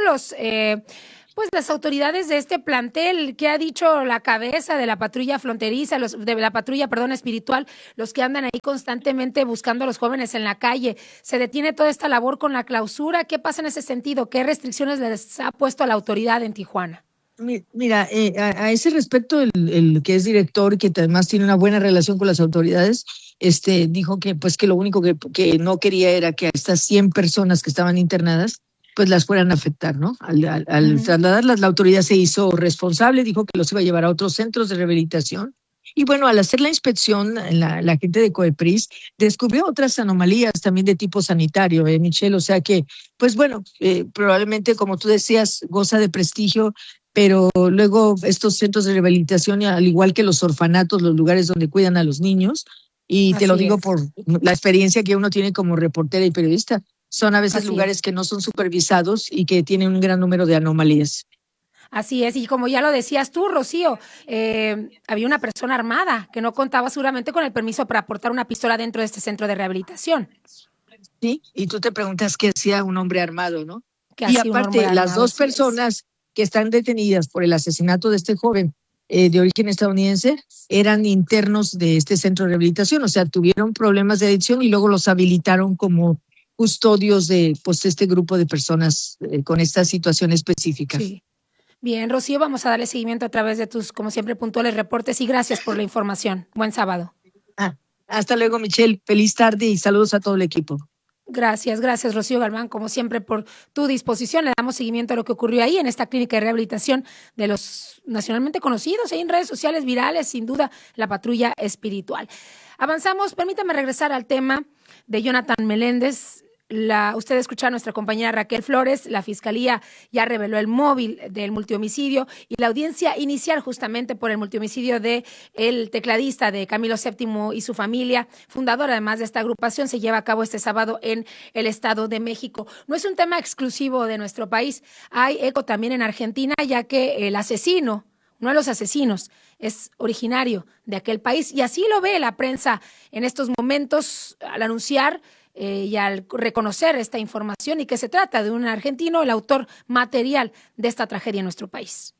las autoridades de este plantel? ¿Qué ha dicho la cabeza de la patrulla fronteriza, de la patrulla, espiritual, los que andan ahí constantemente buscando a los jóvenes en la calle? ¿Se detiene toda esta labor con la clausura? ¿Qué pasa en ese sentido? ¿Qué restricciones les ha puesto a la autoridad en Tijuana? Mira, a ese respecto, el que es director y que además tiene una buena relación con las autoridades, dijo que pues que lo único que no quería era que a estas 100 personas que estaban internadas pues las fueran a afectar, ¿no? Al trasladarlas, la autoridad se hizo responsable, dijo que los iba a llevar a otros centros de rehabilitación. Y bueno, al hacer la inspección, la gente de COEPRIS descubrió otras anomalías también de tipo sanitario, Michelle, o sea que, pues bueno, probablemente, como tú decías, goza de prestigio, pero luego estos centros de rehabilitación, al igual que los orfanatos, los lugares donde cuidan a los niños, y te lo digo por la experiencia que uno tiene como reportera y periodista, son a veces lugares que no son supervisados y que tienen un gran número de anomalías. Así es, y como ya lo decías tú, Rocío, había una persona armada que no contaba seguramente con el permiso para portar una pistola dentro de este centro de rehabilitación. Sí, y tú te preguntas qué hacía un hombre armado, ¿no? Y aparte, las dos personas que están detenidas por el asesinato de este joven de origen estadounidense eran internos de este centro de rehabilitación, o sea, tuvieron problemas de adicción y luego los habilitaron como custodios de pues este grupo de personas con esta situación específica. Sí. Bien, Rocío, vamos a darle seguimiento a través de tus, como siempre, puntuales reportes y gracias por la información. Buen sábado. Hasta luego, Michelle. Feliz tarde y saludos a todo el equipo. Gracias, Rocío Galván, como siempre, por tu disposición. Le damos seguimiento a lo que ocurrió ahí en esta clínica de rehabilitación de los nacionalmente conocidos, ahí en redes sociales virales, sin duda, la patrulla espiritual. Avanzamos, permítame regresar al tema de Jonathan Meléndez. Usted escucha a nuestra compañera Raquel Flores, la Fiscalía ya reveló el móvil del multihomicidio y la audiencia inicial justamente por el multihomicidio de el tecladista de Camilo VII y su familia, fundador además de esta agrupación, se lleva a cabo este sábado en el Estado de México. No es un tema exclusivo de nuestro país, hay eco también en Argentina, ya que el asesino, uno de los asesinos, es originario de aquel país y así lo ve la prensa en estos momentos al anunciar y al reconocer esta información y que se trata de un argentino, el autor material de esta tragedia en nuestro país.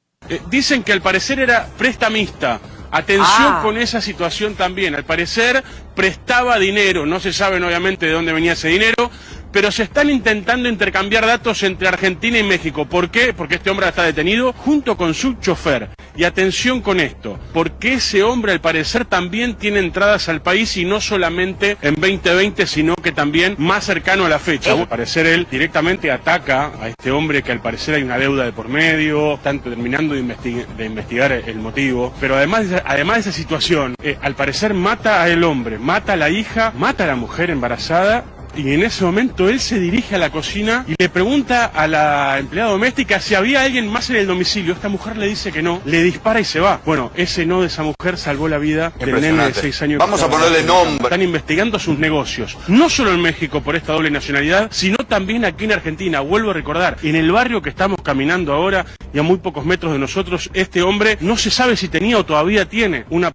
Dicen que al parecer era prestamista. Atención con esa situación también. Al parecer prestaba dinero. No se sabe obviamente de dónde venía ese dinero, pero se están intentando intercambiar datos entre Argentina y México. ¿Por qué? Porque este hombre está detenido junto con su chofer. Y atención con esto, porque ese hombre al parecer también tiene entradas al país y no solamente en 2020, sino que también más cercano a la fecha. Al parecer él directamente ataca a este hombre que al parecer hay una deuda de por medio, están terminando de investigar el motivo, pero además de esa situación, al parecer mata al hombre, mata a la hija, mata a la mujer embarazada. Y en ese momento él se dirige a la cocina y le pregunta a la empleada doméstica si había alguien más en el domicilio. Esta mujer le dice que no, le dispara y se va. Bueno, ese no de esa mujer salvó la vida del nene de 6 años. Vamos a ponerle nombre. Están investigando sus negocios, no solo en México por esta doble nacionalidad, sino también aquí en Argentina. Vuelvo a recordar, en el barrio que estamos caminando ahora y a muy pocos metros de nosotros, este hombre no se sabe si tenía o todavía tiene una...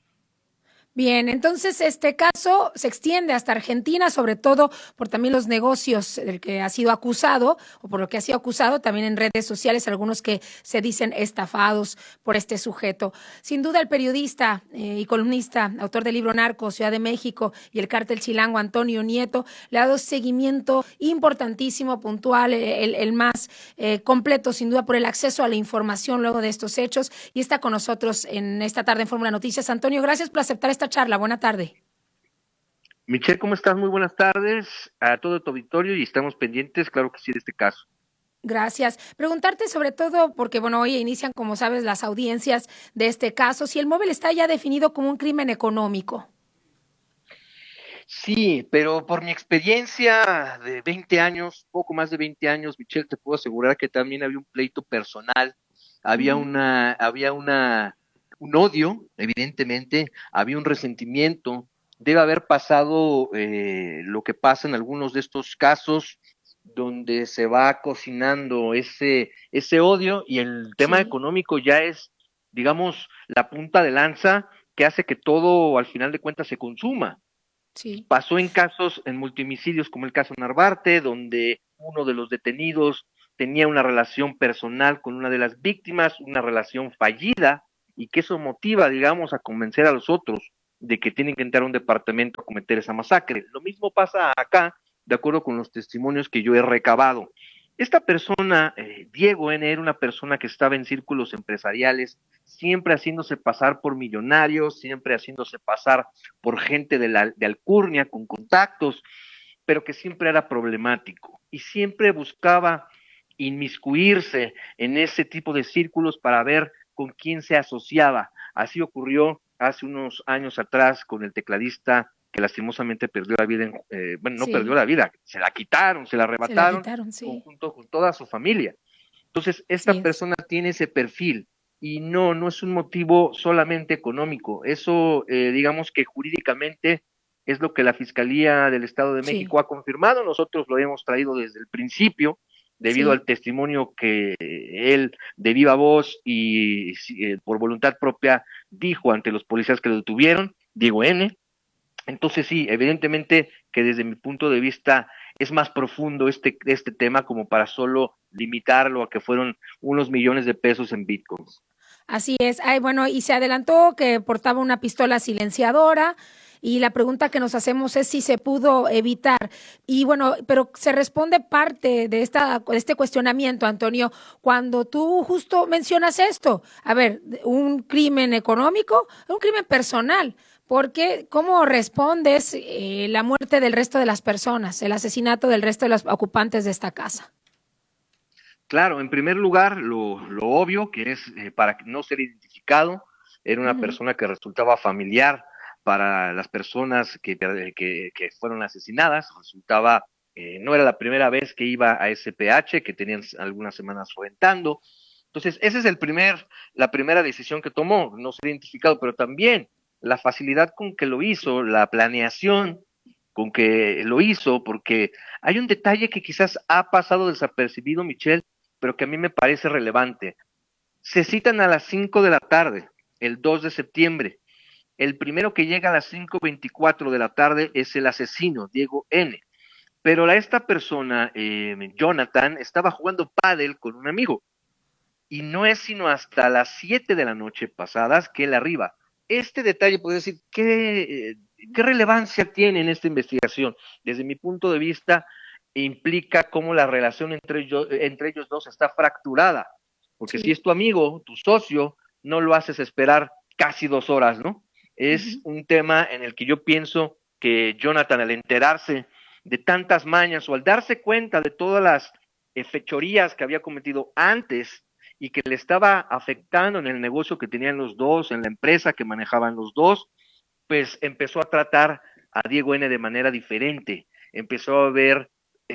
Bien, entonces este caso se extiende hasta Argentina, sobre todo por también los negocios del que ha sido acusado, o por lo que ha sido acusado, también en redes sociales, algunos que se dicen estafados por este sujeto. Sin duda el periodista y columnista, autor del libro Narcos, Ciudad de México y el cártel chilango, Antonio Nieto, le ha dado seguimiento importantísimo, puntual, el más completo, sin duda, por el acceso a la información luego de estos hechos, y está con nosotros en esta tarde en Fórmula Noticias. Antonio, gracias por aceptar esta charla. Buena tarde. Michelle, ¿cómo estás? Muy buenas tardes a todo tu auditorio y estamos pendientes, claro que sí, de este caso. Gracias. Preguntarte sobre todo, porque bueno, hoy inician, como sabes, las audiencias de este caso, si el móvil está ya definido como un crimen económico. Sí, pero por mi experiencia de 20 años, poco más de 20 años, Michelle, te puedo asegurar que también había un pleito personal, un odio, evidentemente, había un resentimiento. Debe haber pasado lo que pasa en algunos de estos casos, donde se va cocinando ese odio, y el tema económico ya es, digamos, la punta de lanza que hace que todo al final de cuentas se consuma. Sí. Pasó en casos, en multihomicidios como el caso Narvarte, donde uno de los detenidos tenía una relación personal con una de las víctimas, una relación fallida, y que eso motiva, digamos, a convencer a los otros de que tienen que entrar a un departamento a cometer esa masacre. Lo mismo pasa acá, de acuerdo con los testimonios que yo he recabado. Esta persona, Diego N., era una persona que estaba en círculos empresariales, siempre haciéndose pasar por millonarios, siempre haciéndose pasar por gente de alcurnia, con contactos, pero que siempre era problemático y siempre buscaba inmiscuirse en ese tipo de círculos para ver con quién se asociaba. Así ocurrió hace unos años atrás con el tecladista que lastimosamente perdió la vida, perdió la vida, se la quitaron, se la arrebataron, junto con toda su familia. Entonces, esta persona tiene ese perfil, y no es un motivo solamente económico. Eso, digamos que jurídicamente es lo que la Fiscalía del Estado de México ha confirmado. Nosotros lo hemos traído desde el principio, debido al testimonio que él, de viva voz y por voluntad propia, dijo ante los policías que lo detuvieron, Diego N. Entonces sí, evidentemente que desde mi punto de vista es más profundo este tema como para solo limitarlo a que fueron unos millones de pesos en bitcoins. Así es. Y se adelantó que portaba una pistola silenciadora, y la pregunta que nos hacemos es si se pudo evitar. Y bueno, pero se responde parte de este cuestionamiento, Antonio, cuando tú justo mencionas esto. A ver, un crimen económico, un crimen personal. Porque, ¿cómo respondes la muerte del resto de las personas, el asesinato del resto de los ocupantes de esta casa? Claro, en primer lugar, lo obvio, que es para no ser identificado, era una persona que resultaba familiar para las personas que fueron asesinadas. Resultaba, no era la primera vez que iba a SPH, que tenían algunas semanas rentando. Entonces, esa es la primera decisión que tomó, no ser identificado, pero también la facilidad con que lo hizo, la planeación con que lo hizo, porque hay un detalle que quizás ha pasado desapercibido, Michelle, pero que a mí me parece relevante. Se citan a las 5 de la tarde, el 2 de septiembre. El primero que llega a las 5:24 de la tarde es el asesino, Diego N. Pero esta persona, Jonathan, estaba jugando pádel con un amigo. Y no es sino hasta las 7 de la noche pasadas que él arriba. Este detalle, puedo decir, ¿qué relevancia tiene en esta investigación? Desde mi punto de vista, implica cómo la relación entre ellos dos está fracturada. Porque si es tu amigo, tu socio, no lo haces esperar casi 2 horas, ¿no? Es un tema en el que yo pienso que Jonathan, al enterarse de tantas mañas o al darse cuenta de todas las fechorías que había cometido antes y que le estaba afectando en el negocio que tenían los dos, en la empresa que manejaban los dos, pues empezó a tratar a Diego N. de manera diferente. Empezó a ver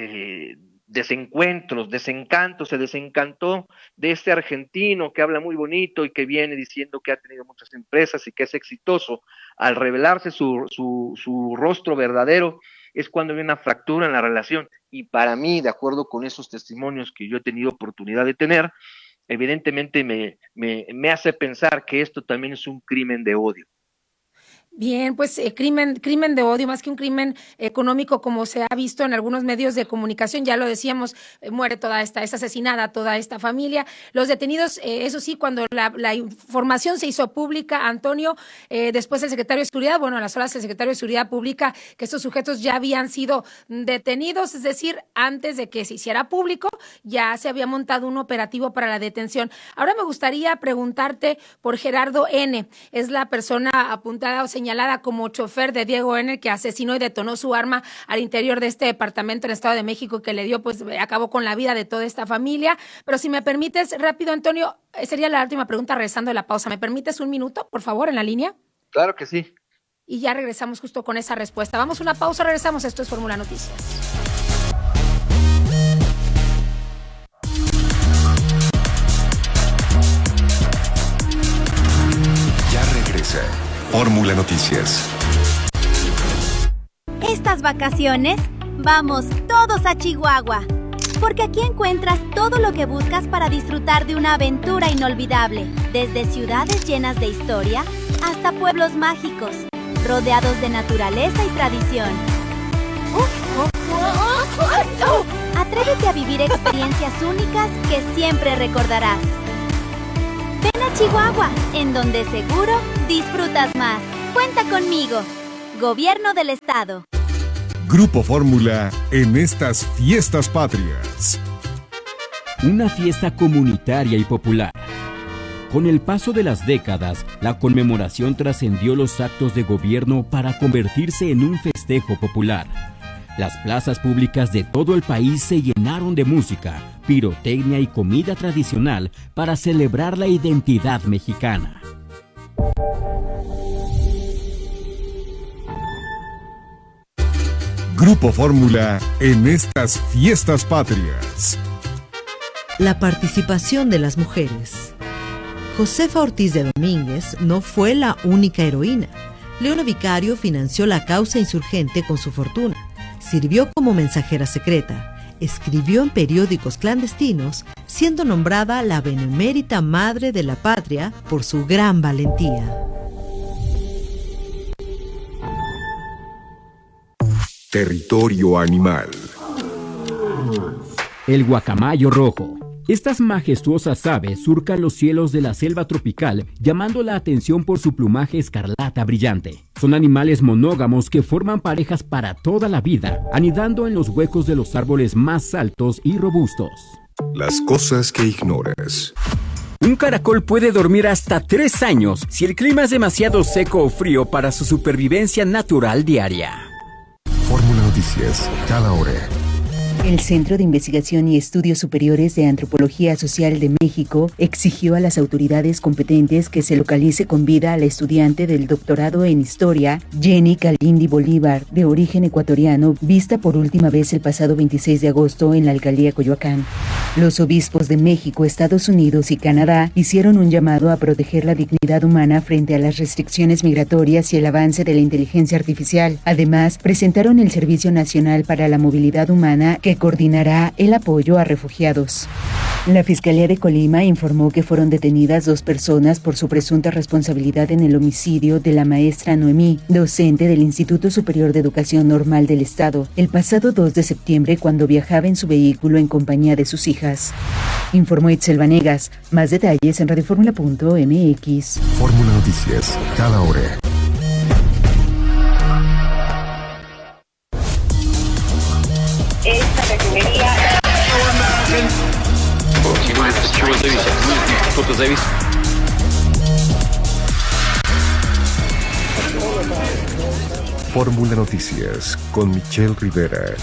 desencantos, se desencantó de este argentino que habla muy bonito y que viene diciendo que ha tenido muchas empresas y que es exitoso. Al revelarse su rostro verdadero, es cuando hay una fractura en la relación. Y para mí, de acuerdo con esos testimonios que yo he tenido oportunidad de tener, evidentemente me hace pensar que esto también es un crimen de odio. Bien, pues crimen de odio, más que un crimen económico, como se ha visto en algunos medios de comunicación. Ya lo decíamos, muere es asesinada toda esta familia. Los detenidos, eso sí, cuando la información se hizo pública, Antonio, después el secretario de Seguridad, a las horas el secretario de Seguridad publica que estos sujetos ya habían sido detenidos, es decir, antes de que se hiciera público, ya se había montado un operativo para la detención. Ahora me gustaría preguntarte por Gerardo N., es la persona apuntada o señalada como chofer de Diego N., que asesinó y detonó su arma al interior de este departamento en el Estado de México, que le dio, acabó con la vida de toda esta familia. Pero si me permites, rápido, Antonio, sería la última pregunta regresando de la pausa. ¿Me permites un minuto, por favor, en la línea? Claro que sí. y ya regresamos justo con esa respuesta. Vamos a una pausa, regresamos. Esto es Fórmula Noticias. Ya regresa Fórmula Noticias. Estas vacaciones, vamos todos a Chihuahua, porque aquí encuentras todo lo que buscas para disfrutar de una aventura inolvidable, desde ciudades llenas de historia hasta pueblos mágicos, rodeados de naturaleza y tradición. Atrévete a vivir experiencias únicas que siempre recordarás. Ven a Chihuahua, en donde seguro disfrutas más. Cuenta conmigo. Gobierno del Estado. Grupo Fórmula en estas fiestas patrias. Una fiesta comunitaria y popular. Con el paso de las décadas, la conmemoración trascendió los actos de gobierno para convertirse en un festejo popular. Las plazas públicas de todo el país se llenaron de música, pirotecnia y comida tradicional para celebrar la identidad mexicana. Grupo Fórmula en estas fiestas patrias. La participación de las mujeres. Josefa Ortiz de Domínguez no fue la única heroína. Leona Vicario financió la causa insurgente con su fortuna. Sirvió como mensajera secreta. Escribió en periódicos clandestinos, siendo nombrada la benemérita madre de la patria por su gran valentía. Territorio animal. El guacamayo rojo. Estas majestuosas aves surcan los cielos de la selva tropical, llamando la atención por su plumaje escarlata brillante. Son animales monógamos que forman parejas para toda la vida, anidando en los huecos de los árboles más altos y robustos. Las cosas que ignoras. Un caracol puede dormir hasta 3 años si el clima es demasiado seco o frío para su supervivencia natural diaria. Fórmula Noticias, cada hora. El Centro de Investigación y Estudios Superiores de Antropología Social de México exigió a las autoridades competentes que se localice con vida a la estudiante del doctorado en Historia, Jenny Calindi Bolívar, de origen ecuatoriano, vista por última vez el pasado 26 de agosto en la alcaldía Coyoacán. Los obispos de México, Estados Unidos y Canadá hicieron un llamado a proteger la dignidad humana frente a las restricciones migratorias y el avance de la inteligencia artificial. Además, presentaron el Servicio Nacional para la Movilidad Humana, que coordinará el apoyo a refugiados. La Fiscalía de Colima informó que fueron detenidas 2 personas por su presunta responsabilidad en el homicidio de la maestra Noemí, docente del Instituto Superior de Educación Normal del Estado, el pasado 2 de septiembre cuando viajaba en su vehículo en compañía de sus hijas. Informó Itzel Vanegas. Más detalles en radioformula.mx. Fórmula Noticias, cada hora. Esta refinería. Fórmula Noticias con Michelle Rivera.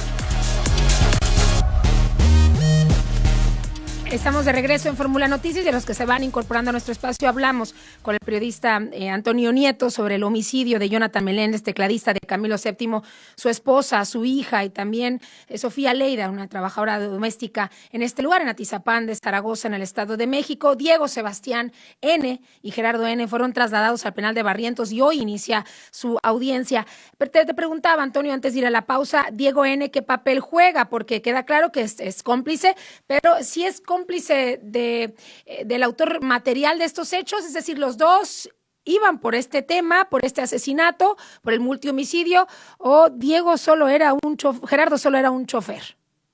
Estamos de regreso en Fórmula Noticias y de los que se van incorporando a nuestro espacio hablamos con el periodista Antonio Nieto sobre el homicidio de Jonathan Meléndez, tecladista de Camilo VII, su esposa, su hija y también Sofía Leida, una trabajadora doméstica en este lugar, en Atizapán de Zaragoza, en el Estado de México. Diego Sebastián N. y Gerardo N. fueron trasladados al penal de Barrientos y hoy inicia su audiencia. Pero te preguntaba, Antonio, antes de ir a la pausa, Diego N., ¿qué papel juega? Porque queda claro que es cómplice, pero si es cómplice del autor material de estos hechos, es decir, los dos iban por este tema, por este asesinato, por el multihomicidio, o Gerardo solo era un chofer.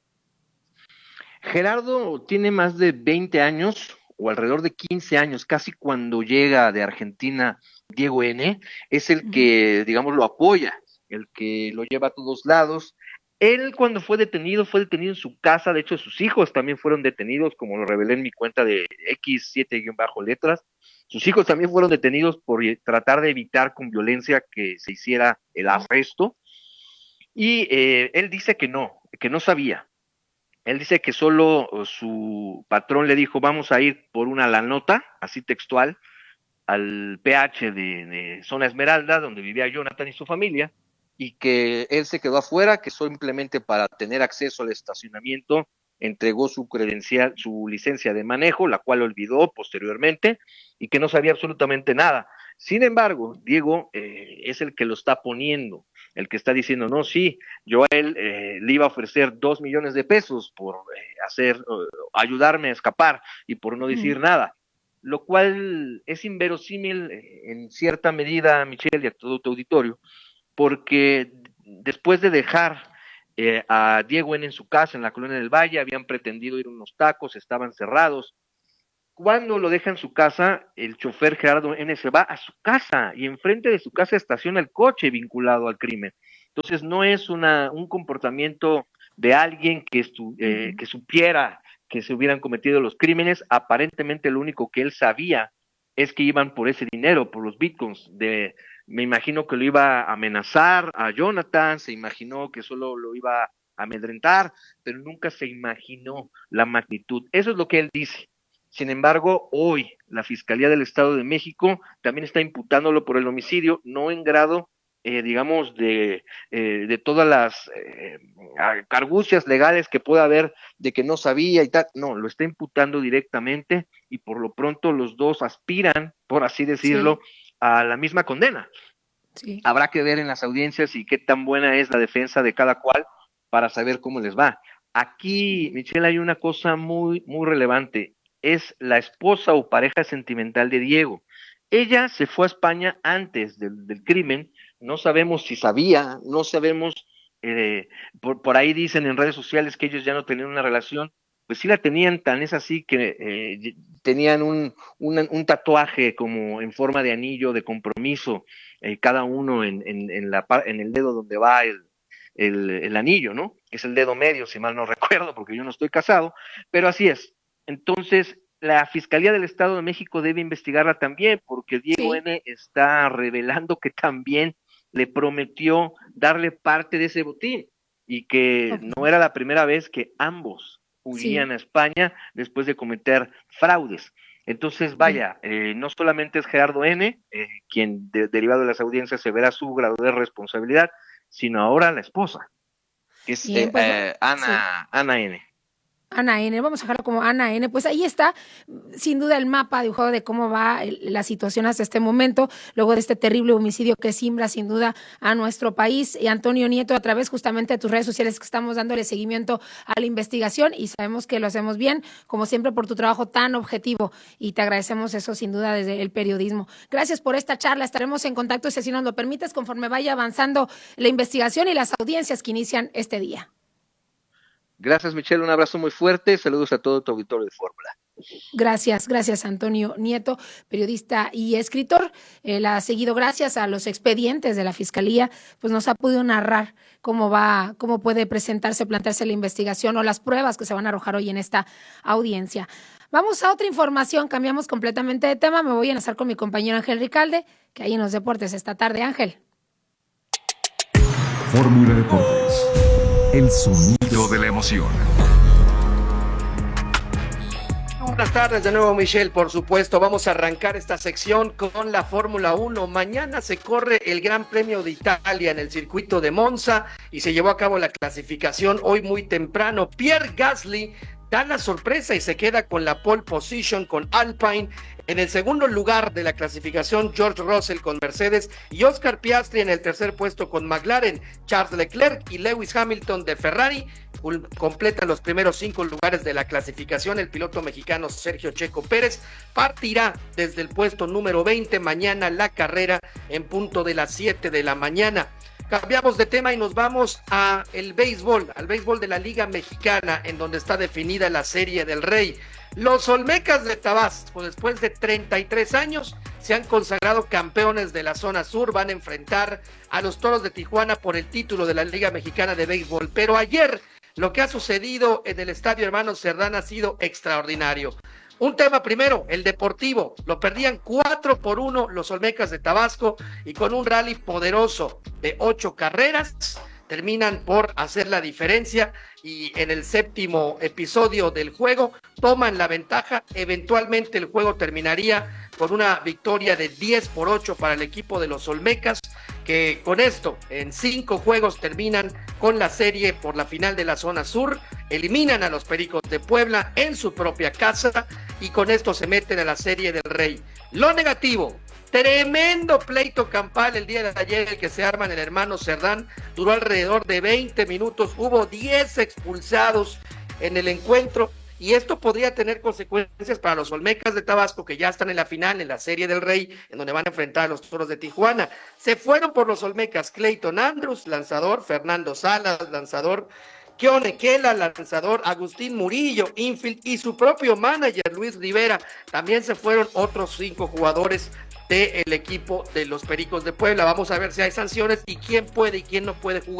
Gerardo tiene más de 20 años o alrededor de 15 años, casi cuando llega de Argentina Diego N., es el que, digamos, lo apoya, el que lo lleva a todos lados. Él cuando fue detenido en su casa, de hecho sus hijos también fueron detenidos, como lo revelé en mi cuenta de X7-letras. Sus hijos también fueron detenidos por tratar de evitar con violencia que se hiciera el arresto. Y él dice que no sabía. Él dice que solo su patrón le dijo, vamos a ir por una la nota, así textual, al PH de Zona Esmeralda, donde vivía Jonathan y su familia, y que él se quedó afuera, que simplemente para tener acceso al estacionamiento entregó su credencial, su licencia de manejo, la cual olvidó posteriormente, y que no sabía absolutamente nada. Sin embargo, Diego es el que lo está poniendo, el que está diciendo, no, sí, yo a él le iba a ofrecer 2 millones de pesos por ayudarme a escapar y por no decir nada, lo cual es inverosímil en cierta medida, Michelle, y a todo tu auditorio, porque después de dejar a Diego N. en su casa en la Colonia del Valle, habían pretendido ir a unos tacos, estaban cerrados. Cuando lo deja en su casa, el chofer Gerardo N. se va a su casa y enfrente de su casa estaciona el coche vinculado al crimen. Entonces no es un comportamiento de alguien que supiera que se hubieran cometido los crímenes. Aparentemente lo único que él sabía es que iban por ese dinero, por los bitcoins. Me imagino que lo iba a amenazar a Jonathan, se imaginó que solo lo iba a amedrentar, pero nunca se imaginó la magnitud. Eso es lo que él dice. Sin embargo, hoy la Fiscalía del Estado de México también está imputándolo por el homicidio, no en grado, digamos, de todas las argucias legales que pueda haber de que no sabía y tal. No, lo está imputando directamente y por lo pronto los dos aspiran, por así decirlo, a la misma condena. Sí. Habrá que ver en las audiencias y qué tan buena es la defensa de cada cual para saber cómo les va. Aquí, Michelle, hay una cosa muy, muy relevante. Es la esposa o pareja sentimental de Diego. Ella se fue a España antes del crimen, no sabemos si sabía, no sabemos, por ahí dicen en redes sociales que ellos ya no tenían una relación, pues sí la tenían, tan es así que tenían un tatuaje como en forma de anillo de compromiso, cada uno en el dedo donde va el anillo, ¿no? Es el dedo medio, si mal no recuerdo, porque yo no estoy casado, pero así es. Entonces, la Fiscalía del Estado de México debe investigarla también, porque Diego N. está revelando que también le prometió darle parte de ese botín y que no era la primera vez que ambos huían a España después de cometer fraudes. Entonces, vaya, no solamente es Gerardo N., quien derivado de las audiencias se verá su grado de responsabilidad, sino ahora la esposa, que es Ana N. Ana N., vamos a dejarlo como Ana N., pues ahí está, sin duda, el mapa dibujado de cómo va la situación hasta este momento, luego de este terrible homicidio que simbra sin duda a nuestro país. Y Antonio Nieto, a través justamente de tus redes sociales, que estamos dándole seguimiento a la investigación y sabemos que lo hacemos bien, como siempre, por tu trabajo tan objetivo, y te agradecemos eso sin duda desde el periodismo. Gracias por esta charla, estaremos en contacto, si así nos lo permites, conforme vaya avanzando la investigación y las audiencias que inician este día. Gracias, Michelle, un abrazo muy fuerte, saludos a todo tu auditorio de Fórmula. Gracias Antonio Nieto, periodista y escritor. Él ha seguido, gracias a los expedientes de la Fiscalía, pues nos ha podido narrar cómo puede plantearse la investigación o las pruebas que se van a arrojar hoy en esta audiencia. Vamos a otra información, cambiamos completamente de tema, me voy a enlazar con mi compañero Ángel Ricalde, que hay en los deportes esta tarde. Ángel. Fórmula Deportes. El sonido de la emoción. Buenas tardes de nuevo, Michelle. Por supuesto, vamos a arrancar esta sección con la Fórmula 1. Mañana se corre el Gran Premio de Italia en el circuito de Monza y se llevó a cabo la clasificación hoy muy temprano. Pierre Gasly da la sorpresa y se queda con la pole position con Alpine. En el segundo lugar de la clasificación, George Russell con Mercedes y Oscar Piastri en el tercer puesto con McLaren. Charles Leclerc y Lewis Hamilton de Ferrari completan los primeros 5 lugares de la clasificación. El piloto mexicano Sergio Checo Pérez partirá desde el puesto número 20 mañana la carrera en punto de las 7 de la mañana. Cambiamos de tema y nos vamos al béisbol de la Liga Mexicana, en donde está definida la Serie del Rey. Los Olmecas de Tabasco, después de 33 años, se han consagrado campeones de la zona sur. Van a enfrentar a los Toros de Tijuana por el título de la Liga Mexicana de Béisbol. Pero ayer, lo que ha sucedido en el Estadio Hermanos Cerdán ha sido extraordinario. Un tema primero, el deportivo. Lo perdían 4-1 los Olmecas de Tabasco y con un rally poderoso de 8 carreras terminan por hacer la diferencia y en el séptimo episodio del juego toman la ventaja. Eventualmente el juego terminaría con una victoria de 10-8 para el equipo de los Olmecas, que con esto en 5 juegos terminan con la serie por la final de la zona sur, eliminan a los Pericos de Puebla en su propia casa y con esto se meten a la Serie del Rey. Lo negativo: tremendo pleito campal el día de ayer, el que se arma en el Hermano Cerdán, duró alrededor de 20 minutos, hubo 10 expulsados en el encuentro y esto podría tener consecuencias para los Olmecas de Tabasco, que ya están en la final, en la Serie del Rey, en donde van a enfrentar a los Toros de Tijuana. Se fueron por los Olmecas Clayton Andrews, lanzador, Fernando Salas, lanzador, Keone Kela, lanzador, Agustín Murillo, infield, y su propio manager, Luis Rivera. También se fueron otros 5 jugadores del equipo de los Pericos de Puebla. Vamos a ver si hay sanciones y quién puede y quién no puede jugar